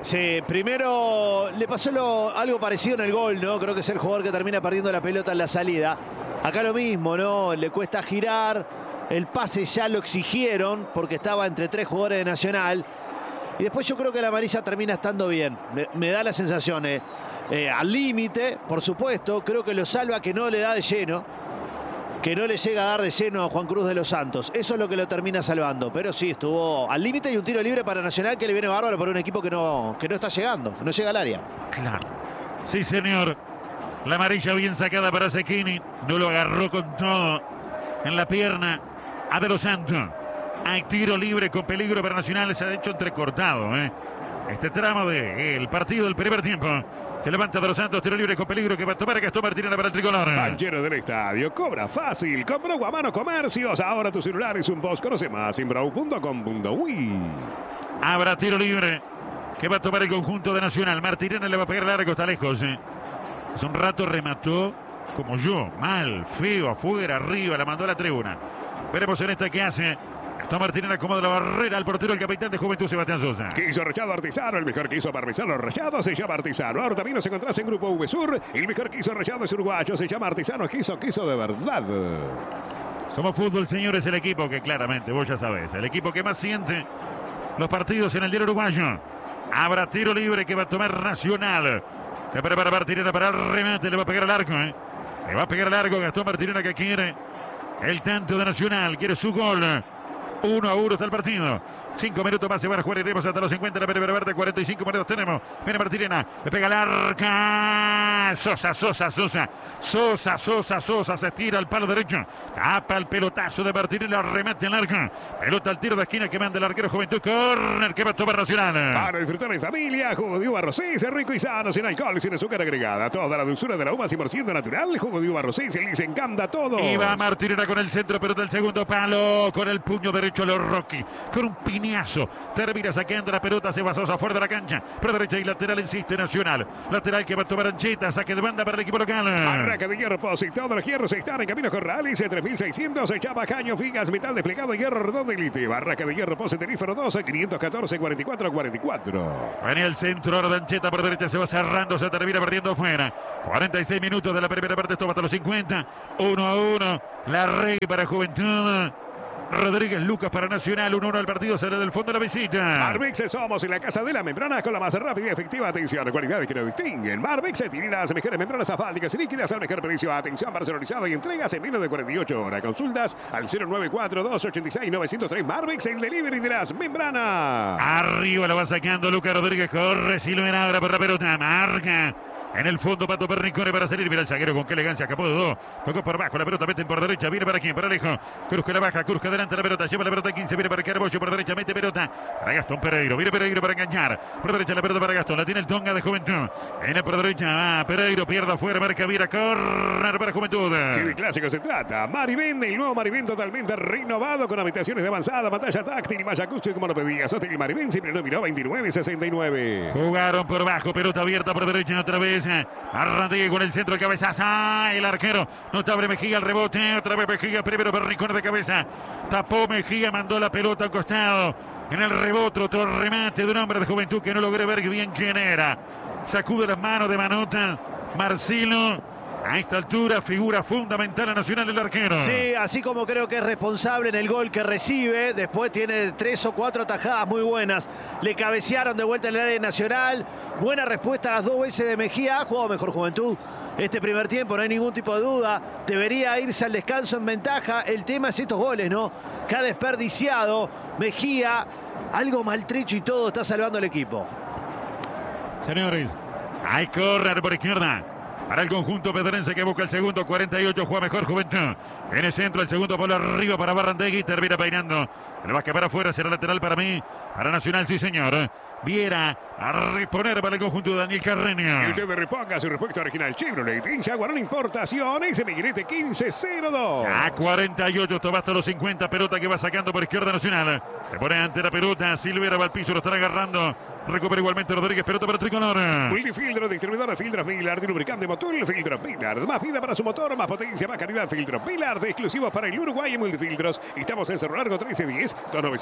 Primero le pasó algo parecido en el gol, ¿no? Creo que es el jugador que termina perdiendo la pelota en la salida. Acá lo mismo, ¿no? Le cuesta girar. El pase ya lo exigieron porque estaba entre tres jugadores de Nacional. Y después yo creo que la amarilla termina estando bien. Me da la sensación. Al límite, por supuesto. Creo que lo salva, que no le da de lleno. Que no le llega a dar de lleno a Juan Cruz de los Santos. Eso es lo que lo termina salvando. Pero sí, estuvo al límite y un tiro libre para Nacional que le viene bárbaro por un equipo que no está llegando. No llega al área. Claro. Sí, señor. La amarilla bien sacada para Cecchini. No lo agarró con todo en la pierna a De los Santos. Hay tiro libre con peligro para Nacional. Se ha hecho entrecortado. Este tramo del partido del primer tiempo. Se levanta De los Santos, tiro libre con peligro que va a tomar Gastón Martínez para el tricolor. Banchero del estadio, cobra fácil. Con Brau a mano comercios. Ahora tu celular es un post. Conoce más en brau.com.uy. Habrá tiro libre que va a tomar el conjunto de Nacional. Martínez le va a pegar largo, está lejos. Hace un rato remató como yo, mal, feo, afuera, arriba, la mandó a la tribuna. Veremos en esta qué hace. Gastón Martínez acomoda la barrera al portero, el capitán de Juventud, Sebastián Sosa. Queso rallado artesano, el mejor queso parmesano rallado se llama artesano. Ahora también nos encontrás en Grupo VSUR. El mejor queso rallado es uruguayo, se llama artesano, queso de verdad. Somos fútbol, señores, el equipo que claramente, vos ya sabés, el equipo que más siente los partidos en el diario uruguayo. Habrá tiro libre que va a tomar Nacional. Se prepara Martínez para el remate, le va a pegar al arco. Le va a pegar al arco Gastón Martínez que quiere el tanto de Nacional, quiere su gol. 1-1 está el partido. 5 minutos más se van a jugar. Iremos hasta los 50. La Pérez Verde, 45 minutos tenemos. Viene Martirena. Le pega al arca. Sosa. Se estira al palo derecho. Tapa el pelotazo de Martirena. Le remate al arca. Pelota al tiro de esquina que manda el arquero Juventud. Corner que va a tomar Nacional. Para disfrutar en familia. Jugo de uva Rosés. Rico y sano. Sin alcohol y sin azúcar agregada. Toda la dulzura de la uva 100% natural. Jugo de uva Rosés. Les encanta todo. Y va Martirena con el centro. Pelota del segundo palo. Con el puño derecho. derecho a los Rocky. Con un piñazo. Termina sacando la pelota. Se va Sosa fuera de la cancha. Por derecha y lateral insiste Nacional. Lateral que va a tomar Ancheta. Saque de banda para el equipo local. Barraca de hierro, y todos los hierros están en camino con Rallys 3600. Chapa, caño, figas, metal desplegado, hierro redondo elite. Barraca de hierro, teléfono 12 514 44 44. Venía el centro ahora de Ancheta por derecha. Se va cerrando. Se termina perdiendo fuera. 46 minutos de la primera parte. Esto va hasta los 50. 1-1. La Rey para Juventud. Rodríguez Lucas para Nacional. 1-1 al partido. Sale del fondo de la visita. Marbix, somos en la casa de la membrana con la más rápida y efectiva atención. Cualidades que nos distinguen. Marbix tiene las mejores membranas asfálticas y líquidas al mejor precio. Atención personalizada y entregas en menos de 48 horas. Consultas al 094-286-903. Marbix, el delivery de las membranas. Arriba la va sacando Lucas Rodríguez. Corre Silvera ahora por la pelota. Marca. En el fondo Pato Pernicone para salir. Mira el zaguero con qué elegancia. Escapó de dos. Tocó por bajo. La pelota meten por derecha. Viene para quién. Para Alejo. Cruz que la baja. Cruz que adelanta la pelota. Lleva la pelota 15. Viene para Carbollo por derecha. Mete pelota para Gastón Pereiro. Viene Pereiro para engañar. Por derecha la pelota para Gastón. La tiene el Tonga de Juventud. Viene por derecha. Va Pereiro. Pierde afuera. Marca Viera. Correr para Juventud. Sí, de clásico se trata. Marivén. El nuevo Marivén totalmente renovado con habitaciones de avanzada. Pantalla táctil y malla acústica como lo pedías. Hotel Marivén siempre nominó 29.69. Jugaron por bajo. Pelota abierta por derecha otra vez. Arranque con el centro de cabezazo. El arquero. Notable Mejía al rebote. Otra vez Mejía. Primero Pernicone de cabeza. Tapó Mejía. Mandó la pelota al costado. En el rebote. Otro remate de un hombre de Juventud que no logré ver bien quién era. Sacude las manos de Manota. Marcelo. A esta altura, figura fundamental a Nacional el arquero. Sí, así como creo que es responsable en el gol que recibe. Después tiene 3 o 4 atajadas muy buenas. Le cabecearon de vuelta en el área nacional. Buena respuesta a las 2 veces de Mejía. Ha jugado mejor Juventud este primer tiempo, no hay ningún tipo de duda. Debería irse al descanso en ventaja. El tema es estos goles, ¿no? Que ha desperdiciado Mejía. Algo maltrecho y todo está salvando el equipo. Señores, hay correr por izquierda. Para el conjunto pedrense que busca el segundo, 48, juega mejor Juventud. En el centro, el segundo palo arriba para Barrandegui, termina peinando. Le va a escapar afuera, será lateral para mí. Para Nacional, sí señor. Viera a reponer para el conjunto de Daniel Carreño. Y usted reponga su respuesta original Chevrolet. Jaguarón Importaciones, Miguelete 1502. A 48, esto va hasta los 50. Pelota que va sacando por izquierda Nacional. Se pone ante la pelota. Silvera va al piso, lo están agarrando. Recupera igualmente Rodríguez, pelota para Tricolor. Multifiltro, distribuidor de filtros Millard, de lubricante Motul, filtros Millard. Más vida para su motor, más potencia, más calidad. Filtros Millard, exclusivos para el Uruguay en Multifiltros. Estamos en Cerro Largo 1310,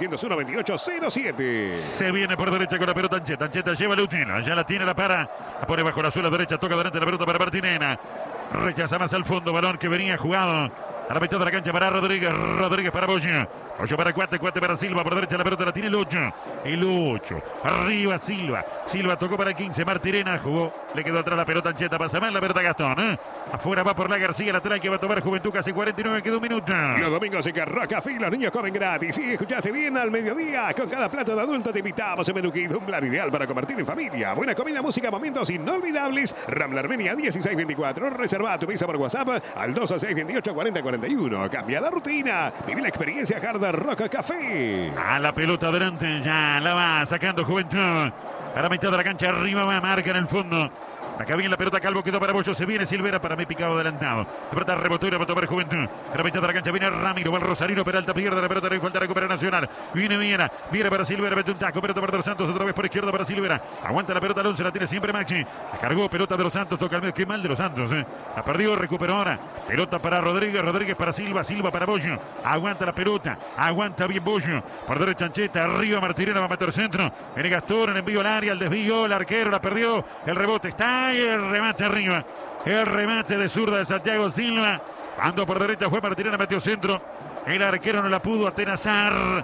2901-2807. Se viene por derecha con la pelota Ancheta. Ancheta lleva el útil, ya la tiene, la para. La pone bajo la suela derecha, toca delante la pelota para Martinena. Rechaza más al fondo, balón que venía jugado. A la mitad de la cancha para Rodríguez. Rodríguez para Bollo. Bollo para Cuate. Cuate para Silva. Por derecha la pelota la tiene el 8. El 8. Arriba Silva. Silva tocó para el 15. Martirena jugó. Le quedó atrás la pelota Ancheta. Pasa mal la pelota Gastón. Afuera va por la García. Lateral que va a tomar Juventud. Casi 49. Quedó un minuto. Los domingos en Carroca Café los niños comen gratis. Sí, escuchaste bien, al mediodía. Con cada plato de adulto te invitamos a menú Kid. Un plan ideal para compartir en familia. Buena comida, música, momentos inolvidables. Rambla Armenia 1624. Reserva tu mesa por WhatsApp al 22628 4041. Cambia la rutina. Vive la experiencia Hard Rock Café. A la pelota adelante. Ya la va sacando Juventud. A la mitad de la cancha arriba va, marca en el fondo. Acá viene la pelota, Calvo quedó para Bollo, se viene Silvera, para mí picado adelantado. La pelota rebotó y la va a tomar Juventud. A la mitad de la cancha viene Ramiro, va el Rosarino, Peralta pierde la pelota, le falta recuperar Nacional. Viene Viera, Viera para Silvera, mete un taco, pelota para De Los Santos, otra vez por izquierda para Silvera. Aguanta la pelota Alonso, la tiene siempre Maxi. La cargó, pelota De Los Santos, toca al medio, qué mal De Los Santos. La perdió, recuperó ahora. Pelota para Rodríguez, Rodríguez para Silva, Silva para Bollo. Aguanta la pelota, aguanta bien Bollo. Por derecha Ancheta, arriba Martirena va a meter centro. Viene Gastón, el envío al área, el desvío, el arquero la perdió. El rebote está y el remate arriba. El remate de zurda de Santiago Silva. Cuando por derecha fue Martirena, metió centro. El arquero no la pudo atenazar.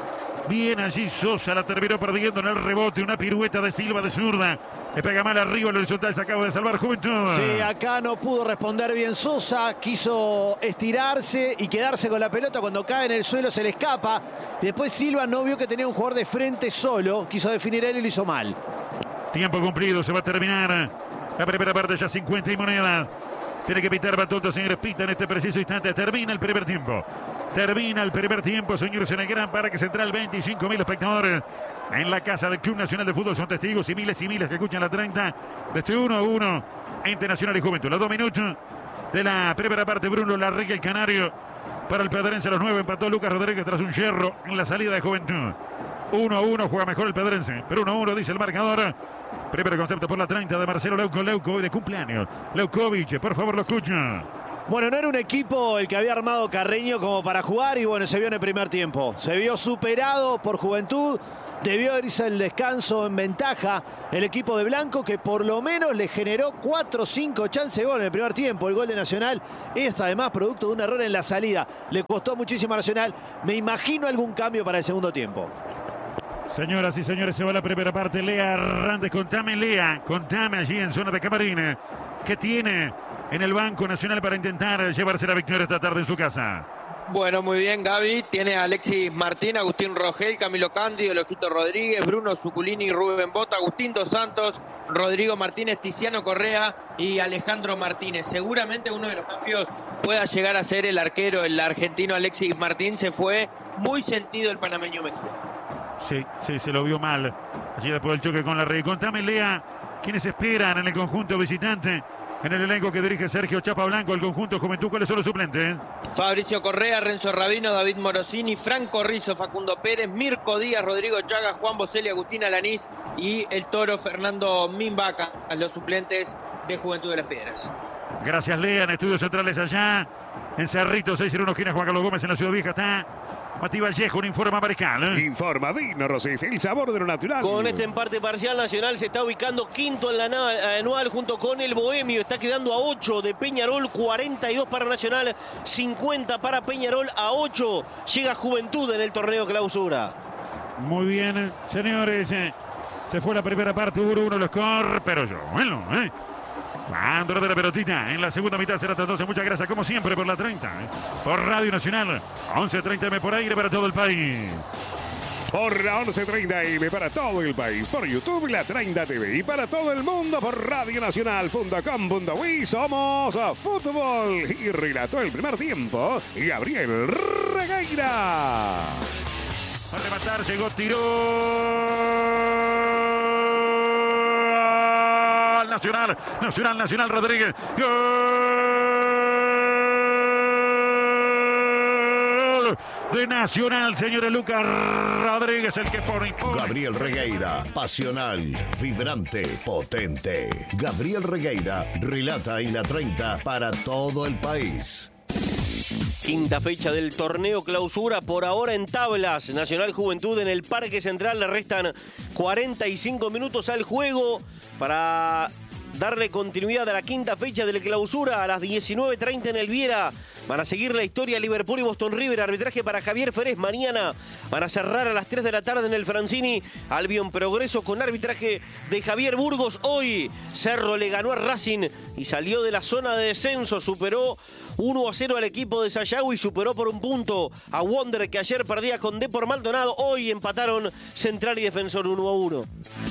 Bien allí Sosa, la terminó perdiendo en el rebote. Una pirueta de Silva de zurda. Le pega mal arriba, el horizontal se acaba de salvar Juventud. Sí, acá no pudo responder bien Sosa. Quiso estirarse y quedarse con la pelota. Cuando cae en el suelo se le escapa. Después Silva no vio que tenía un jugador de frente solo. Quiso definir él y lo hizo mal. Tiempo cumplido, se va a terminar la primera parte, ya 50 y moneda. Tiene que pitar Batoto, señores, pita en este preciso instante. Termina el primer tiempo. Termina el primer tiempo, señores, en el Gran Parque Central. 25.000 espectadores en la casa del Club Nacional de Fútbol. Son testigos y miles que escuchan la 30 de este 1-1 entre Nacional y Juventud. Los 2 minutos de la primera parte, Bruno Larrigue, el canario. para el Pedrense. A los 9 empató Lucas Rodríguez tras un yerro en la salida de Juventud. 1-1, juega mejor el Pedrense, pero 1-1 dice el marcador. Primer concepto por la 30 de Marcelo Leuco, hoy de cumpleaños. Leukovic, por favor, lo escucha. Bueno, no era un equipo el que había armado Carreño como para jugar y bueno, se vio en el primer tiempo. Se vio superado por Juventud. Debió irse el descanso en ventaja el equipo de Blanco, que por lo menos le generó 4 o 5 chances de gol en el primer tiempo. El gol de Nacional es además producto de un error en la salida. Le costó muchísimo a Nacional. Me imagino algún cambio para el segundo tiempo. Señoras y señores, se va la primera parte. Lea Hernández, contame allí en zona de camarín. ¿Qué tiene en el Banco Nacional para intentar llevarse la victoria esta tarde en su casa? Bueno, muy bien, Gaby. Tiene a Alexis Martín, Agustín Rogel, Camilo Cándido, Lojito Rodríguez, Bruno Zuculini, Rubén Bota, Agustín Dos Santos, Rodrigo Martínez, Tiziano Correa y Alejandro Martínez. Seguramente uno de los cambios pueda llegar a ser el arquero, el argentino Alexis Martín. Se fue muy sentido el panameño Mejía. Sí, se lo vio mal. Allí después del choque con la Rey. Contame, Lea, ¿quiénes esperan en el conjunto visitante? En el elenco que dirige Sergio Chapa Blanco, el conjunto Juventud, ¿cuáles son los suplentes? Fabricio Correa, Renzo Rabino, David Morosini, Franco Rizzo, Facundo Pérez, Mirko Díaz, Rodrigo Chagas, Juan Boselli, Agustín Alanís y el toro Fernando Mimbaca, los suplentes de Juventud de las Piedras. Gracias, Lea. En estudios centrales allá, en Cerrito, 601, esquina Juan Carlos Gómez, en la Ciudad Vieja está Mati Vallejo, un informe Mariscal. Informa Dino Rosés, el sabor de lo natural. Con este empate parcial, Nacional se está ubicando quinto en la anual junto con el Bohemio. Está quedando a 8 de Peñarol, 42 para Nacional, 50 para Peñarol, a 8. Llega Juventud en el torneo clausura. Muy bien, señores. Se fue la primera parte, 1-1 el score, pero yo, bueno, Cuando de la pelotita en la segunda mitad será hasta 12. Muchas gracias, como siempre, por la 30. Por Radio Nacional, 11:30 por aire para todo el país. Por la 11:30 AM para todo el país. Por YouTube, la 30 TV. Y para todo el mundo por radionacional.com.uy. Somos Fútbol. Y relató el primer tiempo Gabriel Regueira. A rematar, llegó, tiró. Nacional Rodríguez. Gol de Nacional, señores. Lucas Rodríguez, el que pone. Gabriel Regueira, pasional, vibrante, potente. Gabriel Regueira relata en la 30 para todo el país. Quinta fecha del torneo clausura, por ahora en tablas. Nacional Juventud en el Parque Central. Le restan 45 minutos al juego para darle continuidad a la quinta fecha del clausura. A las 19:30 en el Viera van a seguir la historia Liverpool y Boston River. Arbitraje para Javier Ferez. Mañana van a cerrar a las 3 de la tarde en el Francini. Albion Progreso con arbitraje de Javier Burgos. Hoy Cerro le ganó a Racing y salió de la zona de descenso. Superó 1-0 al equipo de Sayago y superó por un punto a Wonder, que ayer perdía con Depor Maldonado. Hoy empataron Central y Defensor 1-1.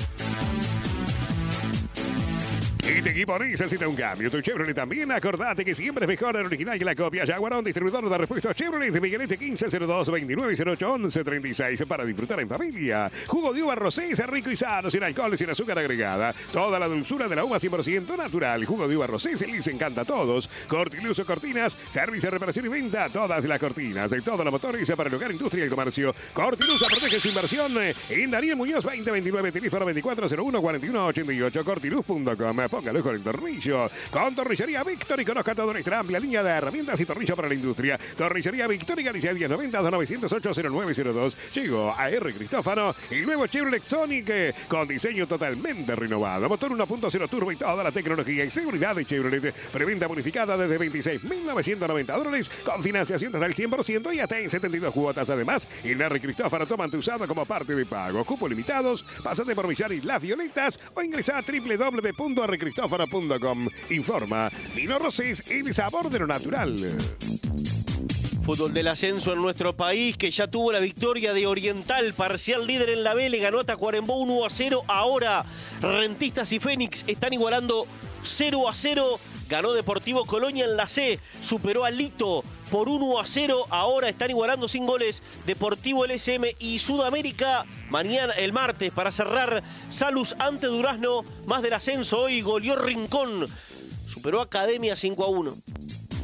Este equipo necesita un cambio. Tu Chevrolet también. Acordate que siempre es mejor el original que la copia. Jaguarón, distribuidor de repuestos Chevrolet de Miguelete 1502-2908-1136 para disfrutar en familia. Jugo de uva rosé, rico y sano, sin alcohol y sin azúcar agregada. Toda la dulzura de la uva 100% natural. Jugo de uva rosé les encanta a todos. Cortiluso Cortinas, servicio, reparación y venta. Todas las cortinas de todos los motores para el hogar, industria y el comercio. Cortiluso protege su inversión en Daniel Muñoz 2029, teléfono 2401-4188, cortiluz.com. Póngalo con el tornillo. Con Tornillería Víctor y conozca toda nuestra amplia línea de herramientas y tornillo para la industria. Tornillería Víctor y Galicia 1090-908-0902. Llegó a R. Cristófano el nuevo Chevrolet Sonic con diseño totalmente renovado. Motor 1.0 turbo y toda la tecnología y seguridad de Chevrolet. Preventa bonificada desde $26.990 con financiación desde el 100% y hasta en 72 cuotas. Además, en R. Cristófano toman tu usado como parte de pago. Cupos limitados. Pásate por Villar y Las Violetas o ingresa a www.rcristófano.com. Informa Dino Rosés, el sabor de lo natural. Fútbol del ascenso en nuestro país, que ya tuvo la victoria de Oriental, parcial líder en la B, le ganó a Tacuarembó 1-0. Ahora Rentistas y Fénix están igualando 0-0. Ganó Deportivo Colonia en la C, superó a Lito por 1-0. Ahora están igualando sin goles Deportivo LSM y Sudamérica. Mañana, el martes, para cerrar, Salus ante Durazno. Más del ascenso hoy, goleó Rincón. Superó a Academia 5-1.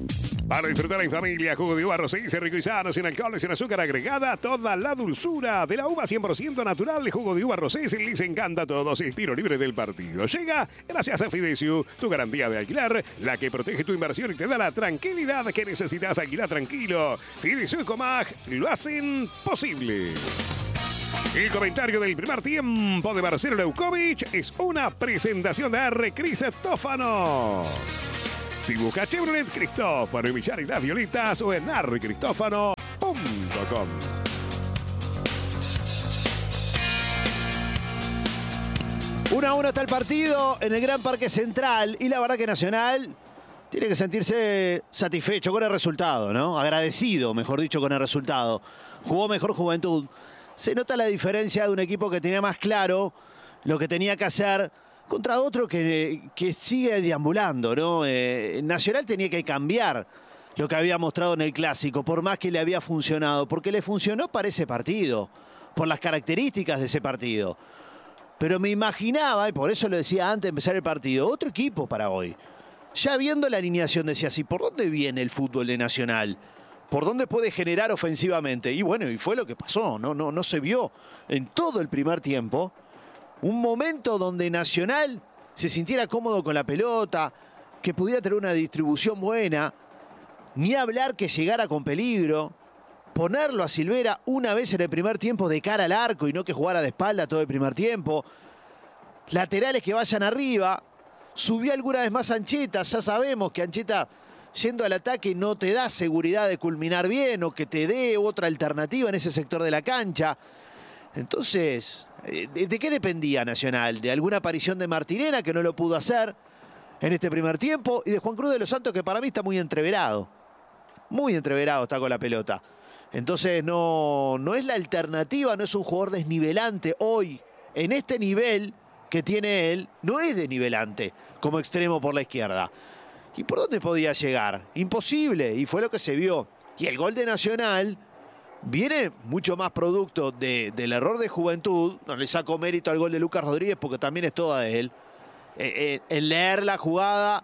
Para disfrutar en familia, jugo de uva Rosé, rico y sano, sin alcohol, sin azúcar agregada, toda la dulzura de la uva 100% natural de jugo de uva Rosé. Les encanta a todos el tiro libre del partido. Llega gracias a Fidesu, tu garantía de alquilar, la que protege tu inversión y te da la tranquilidad que necesitas. Alquilar tranquilo. Fidesu y Comag lo hacen posible. El comentario del primer tiempo de Marcelo Leukovic es una presentación de R. Cristófano. Si busca Chevrolet Cristófano y Millar y las Violetas o en rcristófano.com. 1-1 está el partido en el Gran Parque Central y la verdad que Nacional tiene que sentirse satisfecho con el resultado, ¿no? Agradecido, mejor dicho, con el resultado. Jugó mejor Juventud. Se nota la diferencia de un equipo que tenía más claro lo que tenía que hacer contra otro que sigue deambulando, ¿no? Nacional tenía que cambiar lo que había mostrado en el Clásico, por más que le había funcionado, porque le funcionó para ese partido, por las características de ese partido. Pero me imaginaba, y por eso lo decía antes de empezar el partido, otro equipo para hoy. Ya viendo la alineación decía así, ¿por dónde viene el fútbol de Nacional? ¿Por dónde puede generar ofensivamente? Y bueno, y fue lo que pasó, no se vio en todo el primer tiempo un momento donde Nacional se sintiera cómodo con la pelota, que pudiera tener una distribución buena, ni hablar que llegara con peligro, ponerlo a Silvera una vez en el primer tiempo de cara al arco y no que jugara de espalda todo el primer tiempo, laterales que vayan arriba, subió alguna vez más Ancheta, ya sabemos que Ancheta yendo al ataque no te da seguridad de culminar bien o que te dé otra alternativa en ese sector de la cancha. Entonces, ¿de qué dependía Nacional? ¿De alguna aparición de Martirena que no lo pudo hacer en este primer tiempo? Y de Juan Cruz de los Santos que para mí está muy entreverado. Muy entreverado está con la pelota. Entonces no es la alternativa, no es un jugador desnivelante hoy. En este nivel que tiene él, no es desnivelante como extremo por la izquierda. ¿Y por dónde podía llegar? Imposible, y fue lo que se vio. Y el gol de Nacional viene mucho más producto del error de Juventud. No le saco mérito al gol de Lucas Rodríguez porque también es toda de él. En leer la jugada,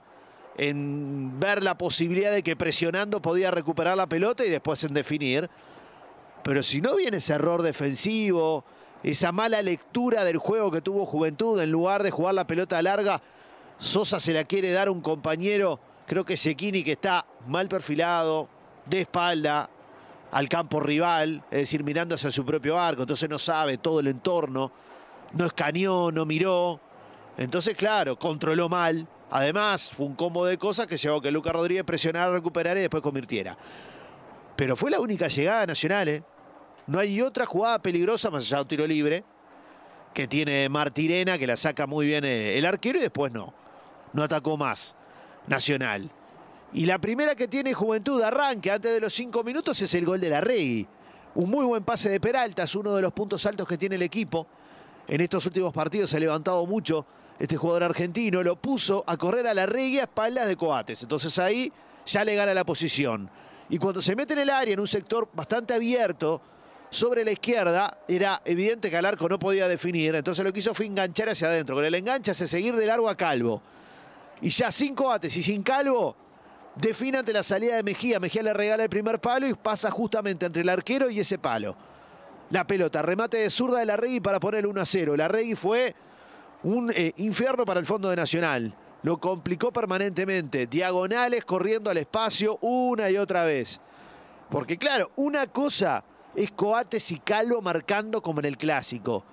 en ver la posibilidad de que presionando podía recuperar la pelota y después en definir. Pero si no viene ese error defensivo, esa mala lectura del juego que tuvo Juventud, en lugar de jugar la pelota larga, Sosa se la quiere dar a un compañero, creo que Cecchini, que está mal perfilado, de espalda al campo rival, es decir, mirando hacia su propio arco, entonces no sabe todo el entorno, no escaneó, no miró, entonces claro, controló mal, además fue un combo de cosas que llevó a que Lucas Rodríguez presionara, recuperara y después convirtiera. Pero fue la única llegada nacional, ¿eh? No hay otra jugada peligrosa, más allá de un tiro libre, que tiene Martirena, que la saca muy bien el arquero y después no atacó más Nacional. Y la primera que tiene Juventud de arranque antes de los 5 minutos es el gol de Larregui. Un muy buen pase de Peralta, es uno de los puntos altos que tiene el equipo. En estos últimos partidos se ha levantado mucho este jugador argentino, lo puso a correr a Larregui a espaldas de Coates. Entonces ahí ya le gana la posición. Y cuando se mete en el área, en un sector bastante abierto, sobre la izquierda, era evidente que al arco no podía definir. Entonces lo que hizo fue enganchar hacia adentro. Con el enganche hace seguir de largo a Calvo. Y ya sin Coates y sin Calvo, define ante la salida de Mejía. Mejía le regala el primer palo y pasa justamente entre el arquero y ese palo. La pelota, remate de zurda de Larregui para poner el 1-0. Larregui fue un infierno para el fondo de Nacional. Lo complicó permanentemente. Diagonales corriendo al espacio una y otra vez. Porque claro, una cosa es Coates y Calvo marcando como en el Clásico.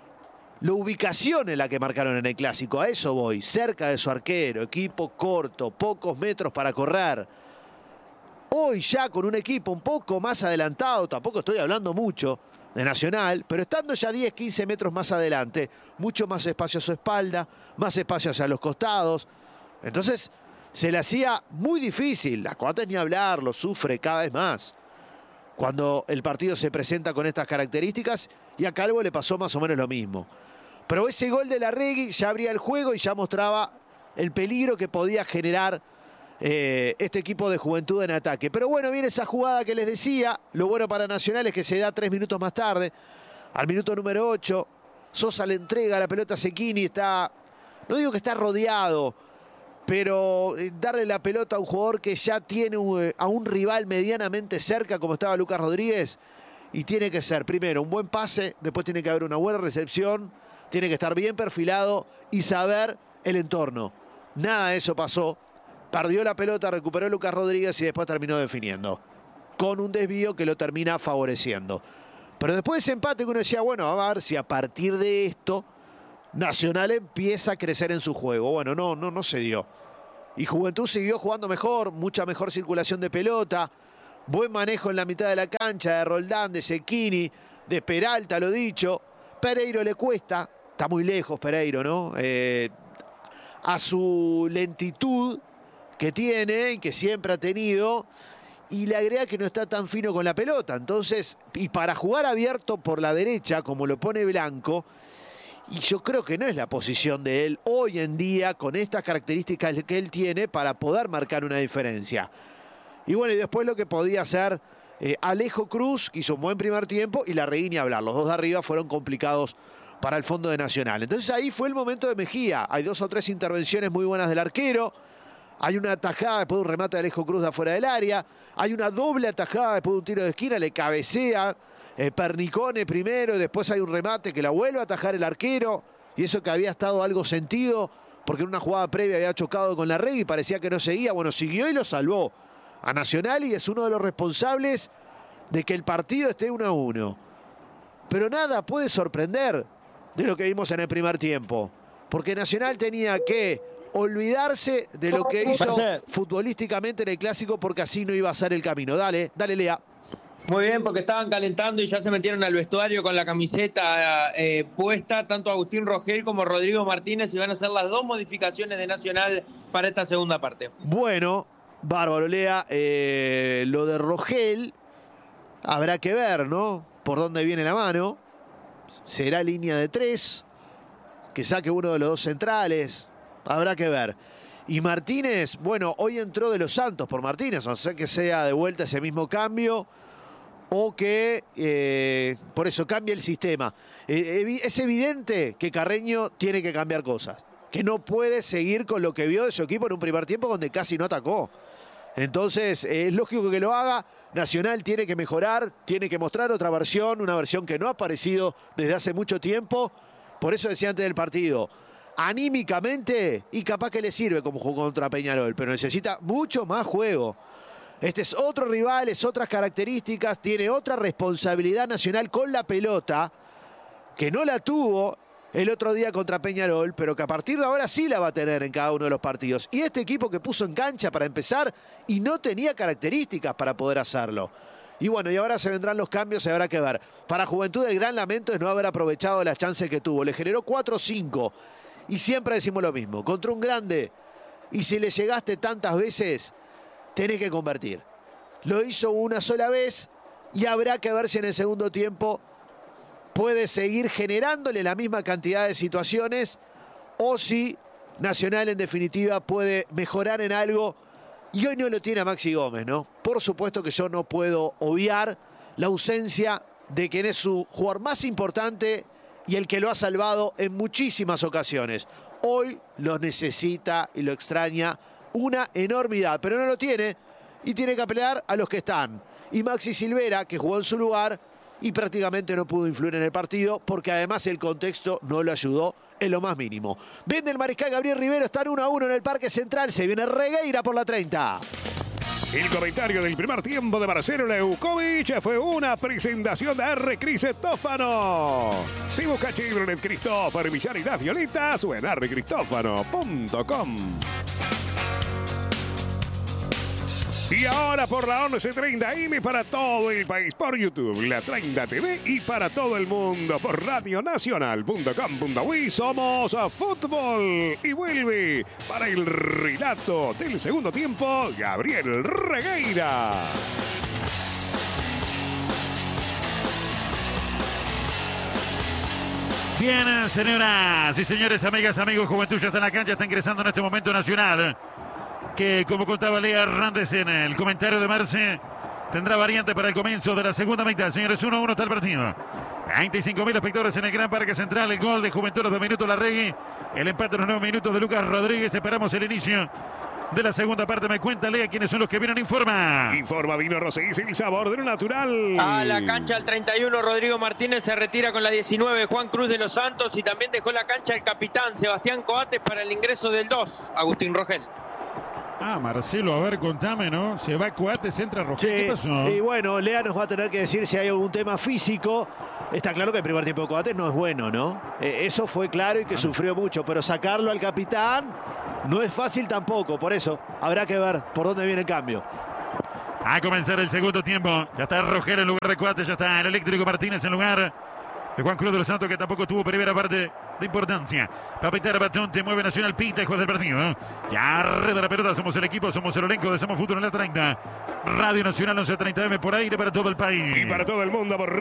La ubicación en la que marcaron en el Clásico, a eso voy. Cerca de su arquero, equipo corto, pocos metros para correr. Hoy ya con un equipo un poco más adelantado, tampoco estoy hablando mucho de Nacional, pero estando ya 10, 15 metros más adelante, mucho más espacio a su espalda, más espacio hacia los costados. Entonces se le hacía muy difícil. A Coates ni hablar, lo sufre cada vez más cuando el partido se presenta con estas características, y a Calvo le pasó más o menos lo mismo. Pero ese gol de Larregui ya abría el juego y ya mostraba el peligro que podía generar este equipo de Juventud en ataque. Pero bueno, viene esa jugada que les decía. Lo bueno para Nacional es que se da 3 minutos más tarde, al minuto número 8. Sosa le entrega la pelota a Cecchini, está, no digo que está rodeado, pero darle la pelota a un jugador que ya tiene a un rival medianamente cerca, como estaba Lucas Rodríguez, y tiene que ser, primero, un buen pase, después tiene que haber una buena recepción, tiene que estar bien perfilado y saber el entorno. Nada de eso pasó. Perdió la pelota, recuperó Lucas Rodríguez y después terminó definiendo, con un desvío que lo termina favoreciendo. Pero después de ese empate que uno decía, bueno, a ver si a partir de esto Nacional empieza a crecer en su juego. Bueno, no se dio. Y Juventud siguió jugando mejor, mucha mejor circulación de pelota, buen manejo en la mitad de la cancha de Roldán, de Cecchini, de Peralta, lo dicho. Pereiro le cuesta, está muy lejos Pereiro, ¿no? A su lentitud que tiene y que siempre ha tenido, y le agrega que no está tan fino con la pelota. Entonces, y para jugar abierto por la derecha, como lo pone Blanco, y yo creo que no es la posición de él hoy en día, con estas características que él tiene, para poder marcar una diferencia. Y bueno, y después lo que podía hacer Alejo Cruz, que hizo un buen primer tiempo, y Larraín, ni hablar. Los dos de arriba fueron complicados para el fondo de Nacional. Entonces ahí fue el momento de Mejía. Hay 2 o 3 intervenciones muy buenas del arquero. Hay una atajada después de un remate de Alejo Cruz de afuera del área. Hay una doble atajada después de un tiro de esquina. Le cabecea Pernicone primero. Después hay un remate que la vuelve a atajar el arquero. Y eso que había estado algo sentido, porque en una jugada previa había chocado con la red y parecía que no seguía. Bueno, siguió y lo salvó a Nacional, y es uno de los responsables de que el partido esté 1-1. Pero nada puede sorprender de lo que vimos en el primer tiempo, porque Nacional tenía que olvidarse de lo que hizo futbolísticamente en el Clásico, porque así no iba a ser el camino. Dale, Lea. Muy bien, porque estaban calentando y ya se metieron al vestuario con la camiseta puesta, tanto Agustín Rogel como Rodrigo Martínez, y van a hacer las 2 modificaciones de Nacional para esta segunda parte. Bueno, bárbaro, Lea. Lo de Rogel habrá que ver, ¿no? Por dónde viene la mano. Será línea de 3, que saque uno de los 2 centrales. Habrá que ver. Y Martínez, bueno, hoy entró de los Santos por Martínez, o sea que sea de vuelta ese mismo cambio, o que por eso cambie el sistema. Es evidente que Carreño tiene que cambiar cosas, que no puede seguir con lo que vio de su equipo en un primer tiempo donde casi no atacó. Entonces, es lógico que lo haga. Nacional tiene que mejorar, tiene que mostrar otra versión, una versión que no ha aparecido desde hace mucho tiempo. Por eso decía antes del partido, anímicamente, y capaz que le sirve como jugó contra Peñarol, pero necesita mucho más juego. Este es otro rival, es otras características, tiene otra responsabilidad Nacional con la pelota, que no la tuvo el otro día contra Peñarol, pero que a partir de ahora sí la va a tener en cada uno de los partidos. Y este equipo que puso en cancha para empezar y no tenía características para poder hacerlo. Y bueno, y ahora se vendrán los cambios, se habrá que ver. Para Juventud el gran lamento es no haber aprovechado las chances que tuvo. Le generó 4-5. Y siempre decimos lo mismo, contra un grande, y si le llegaste tantas veces, tenés que convertir. Lo hizo una sola vez y habrá que ver si en el segundo tiempo puede seguir generándole la misma cantidad de situaciones, o si Nacional en definitiva puede mejorar en algo. Y hoy no lo tiene a Maxi Gómez, ¿no? Por supuesto que yo no puedo obviar la ausencia de quien es su jugador más importante y el que lo ha salvado en muchísimas ocasiones. Hoy lo necesita y lo extraña una enormidad, pero no lo tiene y tiene que apelar a los que están. Y Maxi Silvera, que jugó en su lugar y prácticamente no pudo influir en el partido, porque además el contexto no lo ayudó en lo más mínimo. Vende el mariscal Gabriel Rivero, están 1-1 en el Parque Central, se viene Regueira por la 30. El comentario del primer tiempo de Marcelo Leukovic fue una presentación de R. Cristófano. Si busca Chevrolet Cristófano, Villar y las Violetas, o en rcristófano.com. Y ahora por la 11:30 AM para todo el país, por YouTube, la 30 TV, y para todo el mundo por radionacional.com.uy. Somos Fútbol, y vuelve para el relato del segundo tiempo Gabriel Regueira. Bien, señoras y señores, amigas, amigos, Juventud ya está en la cancha, está ingresando en este momento Nacional, que como contaba Lea Hernández en el comentario de Marce, tendrá variante para el comienzo de la segunda mitad. Señores, 1-1 está el partido. 25.000 espectadores en el Gran Parque Central. El gol de Juventud a los 2 minutos Larregui. El empate en los 9 minutos de Lucas Rodríguez. Esperamos el inicio de la segunda parte. Me cuenta Lea quiénes son los que vienen. Informa. Informa Vino Rosé, el sabor de lo natural. A la cancha el 31 Rodrigo Martínez, se retira con la 19 Juan Cruz de los Santos y también dejó la cancha el capitán Sebastián Coates para el ingreso del 2, Agustín Rogel. Marcelo, a ver, contame, ¿no? Se va Coates, entra Rogel. Sí, ¿Qué pasó? y bueno, Lea nos va a tener que decir si hay algún tema físico. Está claro que el primer tiempo de Coates no es bueno, ¿no? Eso fue claro y que sufrió mucho, pero sacarlo al capitán no es fácil tampoco. Por eso habrá que ver por dónde viene el cambio. A comenzar el segundo tiempo. Ya está Rogel en lugar de Coates, ya está el eléctrico Martínez en lugar de Juan Cruz de los Santos, que tampoco tuvo primera parte de importancia. Va a pitar Batón, te mueve Nacional, pita y juez del partido. Ya arreda la pelota, somos el equipo, somos el elenco de Somos Fútbol en la 30. Radio Nacional 1130M por aire para todo el país. Y para todo el mundo por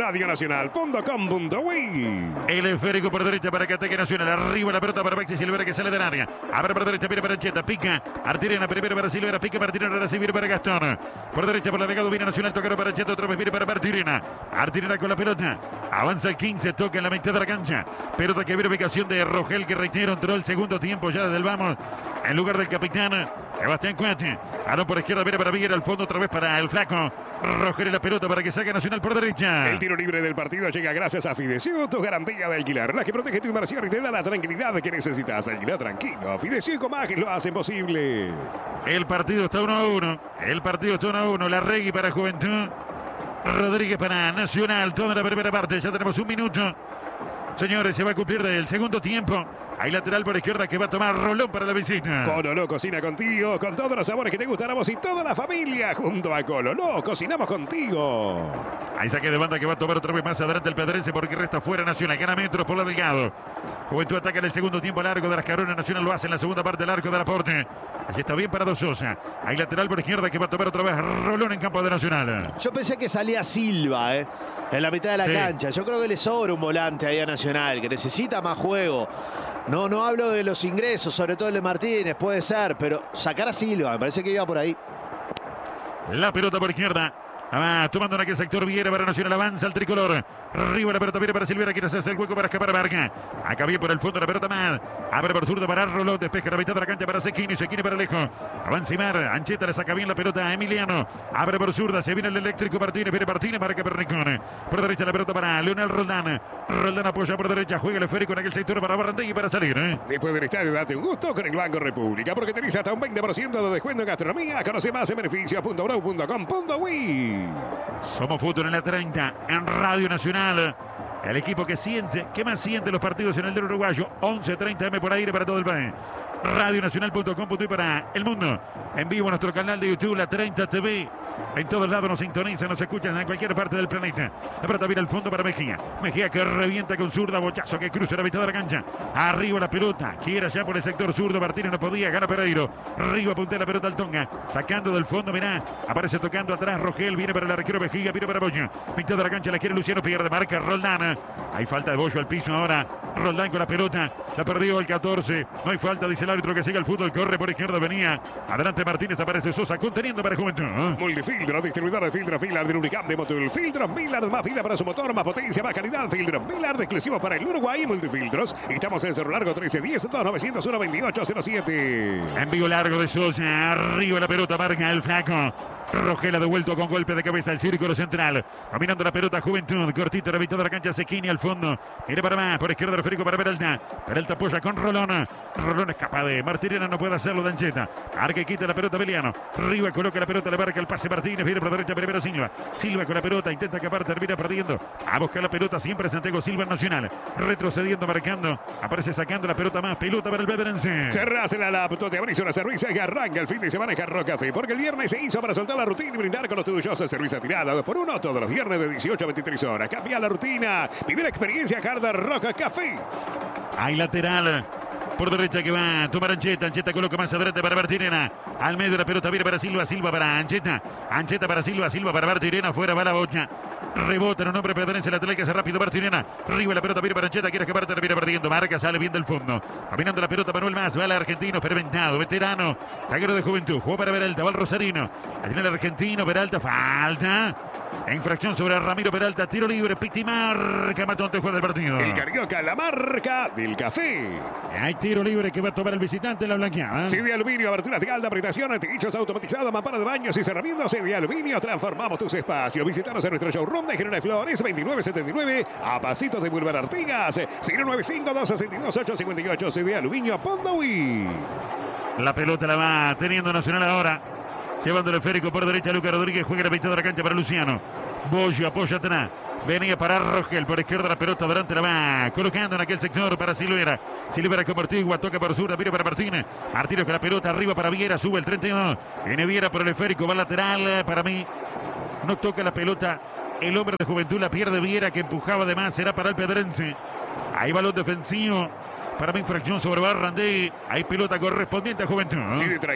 radionacional.com.uy. El esférico por derecha para que ataque Nacional. Arriba la pelota para Maxi Silvera que sale del área. Abre por derecha, viene para Ancheta, pica. Artirena primero para Silvera, pica Martirena, ahora sí viene para Gastón. Por derecha por la Vegado viene Nacional, tocaron para Ancheta, otra vez viene para Martirena. Artirena con la pelota. Avanza el 15, toca en la mitad de la cancha. Pelota que viene ubicación de Rogel, que reitero, entró el segundo tiempo ya desde el vamos. En lugar del capitán Sebastián Coates. Arón por izquierda, viene para Viguera, al fondo otra vez para el flaco. Rogel y la pelota para que saque Nacional por derecha. El tiro libre del partido llega gracias a Fidecio, tu garantía de alquiler, la que protege tu inversión y te da la tranquilidad que necesitas. Alquiler tranquilo. Fidecio y Comages lo hacen posible. El partido está 1-1. El partido está 1-1. Larregui para Juventud. Rodríguez para Nacional. Toda la primera parte. Ya tenemos un minuto. Señores, se va a cumplir del segundo tiempo. Hay lateral por izquierda que va a tomar Rolón para la visita. Cololó cocina contigo, con todos los sabores que te gustan a vos y toda la familia. Junto a Cololó, cocinamos contigo. Hay saque de banda que va a tomar otra vez más adelante el Pedrense porque resta fuera Nacional. Gana metros por la Delgado. Juventud ataca en el segundo tiempo al arco de las Caronas. Nacional lo hace en la segunda parte del arco del aporte. Allí está bien para Sosa. Hay lateral por izquierda que va a tomar otra vez Rolón en campo de Nacional. Yo pensé que salía Silva, en la mitad de la cancha. Yo creo que le sobra un volante ahí a Nacional, que necesita más juego. No hablo de los ingresos, sobre todo el de Martínez, puede ser, pero sacar a Silva, me parece que iba por ahí. La pelota por izquierda. Va tomando en aquel sector Viera para Nacional, avanza el tricolor. Arriba la pelota viene para Silvera, quiere hacerse el hueco para escapar a Barca. Acá bien por el fondo la pelota más. Abre por zurdo para Rolón, despeja la mitad de la cancha para Sequini, Sequini para lejos. Avanza Imar, Ancheta le saca bien la pelota a Emiliano. Abre por zurda, se viene el eléctrico Martínez, viene Martínez, marca Pernicone. Por derecha la pelota para Leonel Roldán. Roldán apoya por derecha, juega el esférico en aquel sector para Barrandegui para salir. Después del estadio, date un gusto con el Banco República, porque tenés hasta un 20% de descuento en gastronomía. Conoce más en beneficios.brau.com.uy. Somos Fútbol en la 30, en Radio Nacional. El equipo que siente, que más siente los partidos en el del uruguayo. 11:30M por aire para todo el país. Radionacional.com.uy para el mundo. En vivo nuestro canal de YouTube, la 30 TV. En todos lados nos sintonizan, nos escuchan en cualquier parte del planeta. La pelota viene al fondo para Mejía. Mejía que revienta con zurda, bochazo que cruza la mitad de la cancha. Arriba la pelota, quiere allá por el sector zurdo. Martínez no podía, gana Pereiro. Arriba apunta la pelota al Tonga. Sacando del fondo, mirá. Aparece tocando atrás Rogel, viene para el arquero Mejía, viene para Bollo. Mitad de la cancha la quiere Luciano, pierde, marca Roldán. Hay falta de Bollo al piso ahora. Roldán con la pelota, la perdió el 14. No hay falta, dice el árbitro, que siga el fútbol. Corre por izquierda, venía. Adelante Martínez, aparece Sosa, conteniendo para Juventud. Multifiltro, distribuidor de filtros Millard de Unicam de Motul. Filtros Millard, más vida para su motor, más potencia, más calidad. Filtros Millard, exclusivos para el Uruguay. Multifiltros. Estamos en Cerro Largo 1310-2901-2807. Envío largo de Sosa. Arriba la pelota, marca el flaco. Rogel ha devuelto con golpe de cabeza el círculo central. Caminando la pelota Juventud. Cortito, la mitad de la cancha. Sequini al fondo. Mira para más. Por izquierda el Férico para Peralta. Peralta apoya con Rolón. Rolón escapa de Martínez. No puede hacerlo de Ancheta. Arque quita la pelota Beliano. Arriba coloca la pelota. Le marca el pase Martínez. Viene por derecha primero Silva. Silva con la pelota. Intenta escapar. Termina perdiendo. A buscar la pelota. Siempre Santiago Silva en Nacional. Retrocediendo, marcando. Aparece sacando la pelota más. Pelota para el Beberense. Cerrás la laptop. Te abrís una cerveza y arranca el fin de semana en Jarro Café. Porque el viernes se hizo para soltar la rutina y brindar con los tuyos. Cerveza tirada 2x1 todos los viernes de 18 a 23 horas. Cambia la rutina. Vive la experiencia Hard Rock Café. Hay lateral. por derecha que va a tomar Ancheta. Ancheta coloca más adelante para Bartirena. Al medio de la pelota viene para Silva. Silva para Ancheta. Ancheta para Silva. Silva para Bartirena. Fuera va la bocha. Rebota en un hombre, pertenece el lateral que hace rápido Bartirena. Arriba la pelota viene para Ancheta. Quiere escapar, termina perdiendo. Marca, sale bien del fondo. Caminando la pelota Manuel Más. Va el argentino, experimentado, veterano. Zaguero de Juventud. Jugó para Peralta. Va el Rosarino. Ahí viene el argentino. Peralta. Falta. Infracción sobre Ramiro Peralta. Tiro libre. Piti marca. Matón te juega del partido. El Carioca, la marca del café. Hay tiro libre que va a tomar el visitante en la blanqueada. CD Aluminio, aberturas de alta apretación, techos automatizados, mampara de baños y cerramientos. CD Aluminio, transformamos tus espacios. Visítanos en nuestro showroom de General Flores, 2979, a pasitos de Boulevard Artigas, 095-262-858, CD Aluminio, Pondahui. La pelota la va teniendo Nacional ahora. Llevando el esférico por derecha, Lucas Rodríguez juega la mitad de la cancha para Luciano. Bollo apoya atrás. Venía para Rogel, por izquierda la pelota, durante la va colocando en aquel sector para Silvera. Silvera con Martigua, toca por sur, mira para Martínez. Martínez con la pelota arriba para Viera, sube el 32. Viene Viera por el esférico, va lateral. Para mí, no toca la pelota. El hombre de Juventud la pierde Viera, que empujaba además, será para el Pedrense. Hay balón defensivo. Para mí, infracción sobre Barrandé. Hay pelota correspondiente a Juventud. Sí,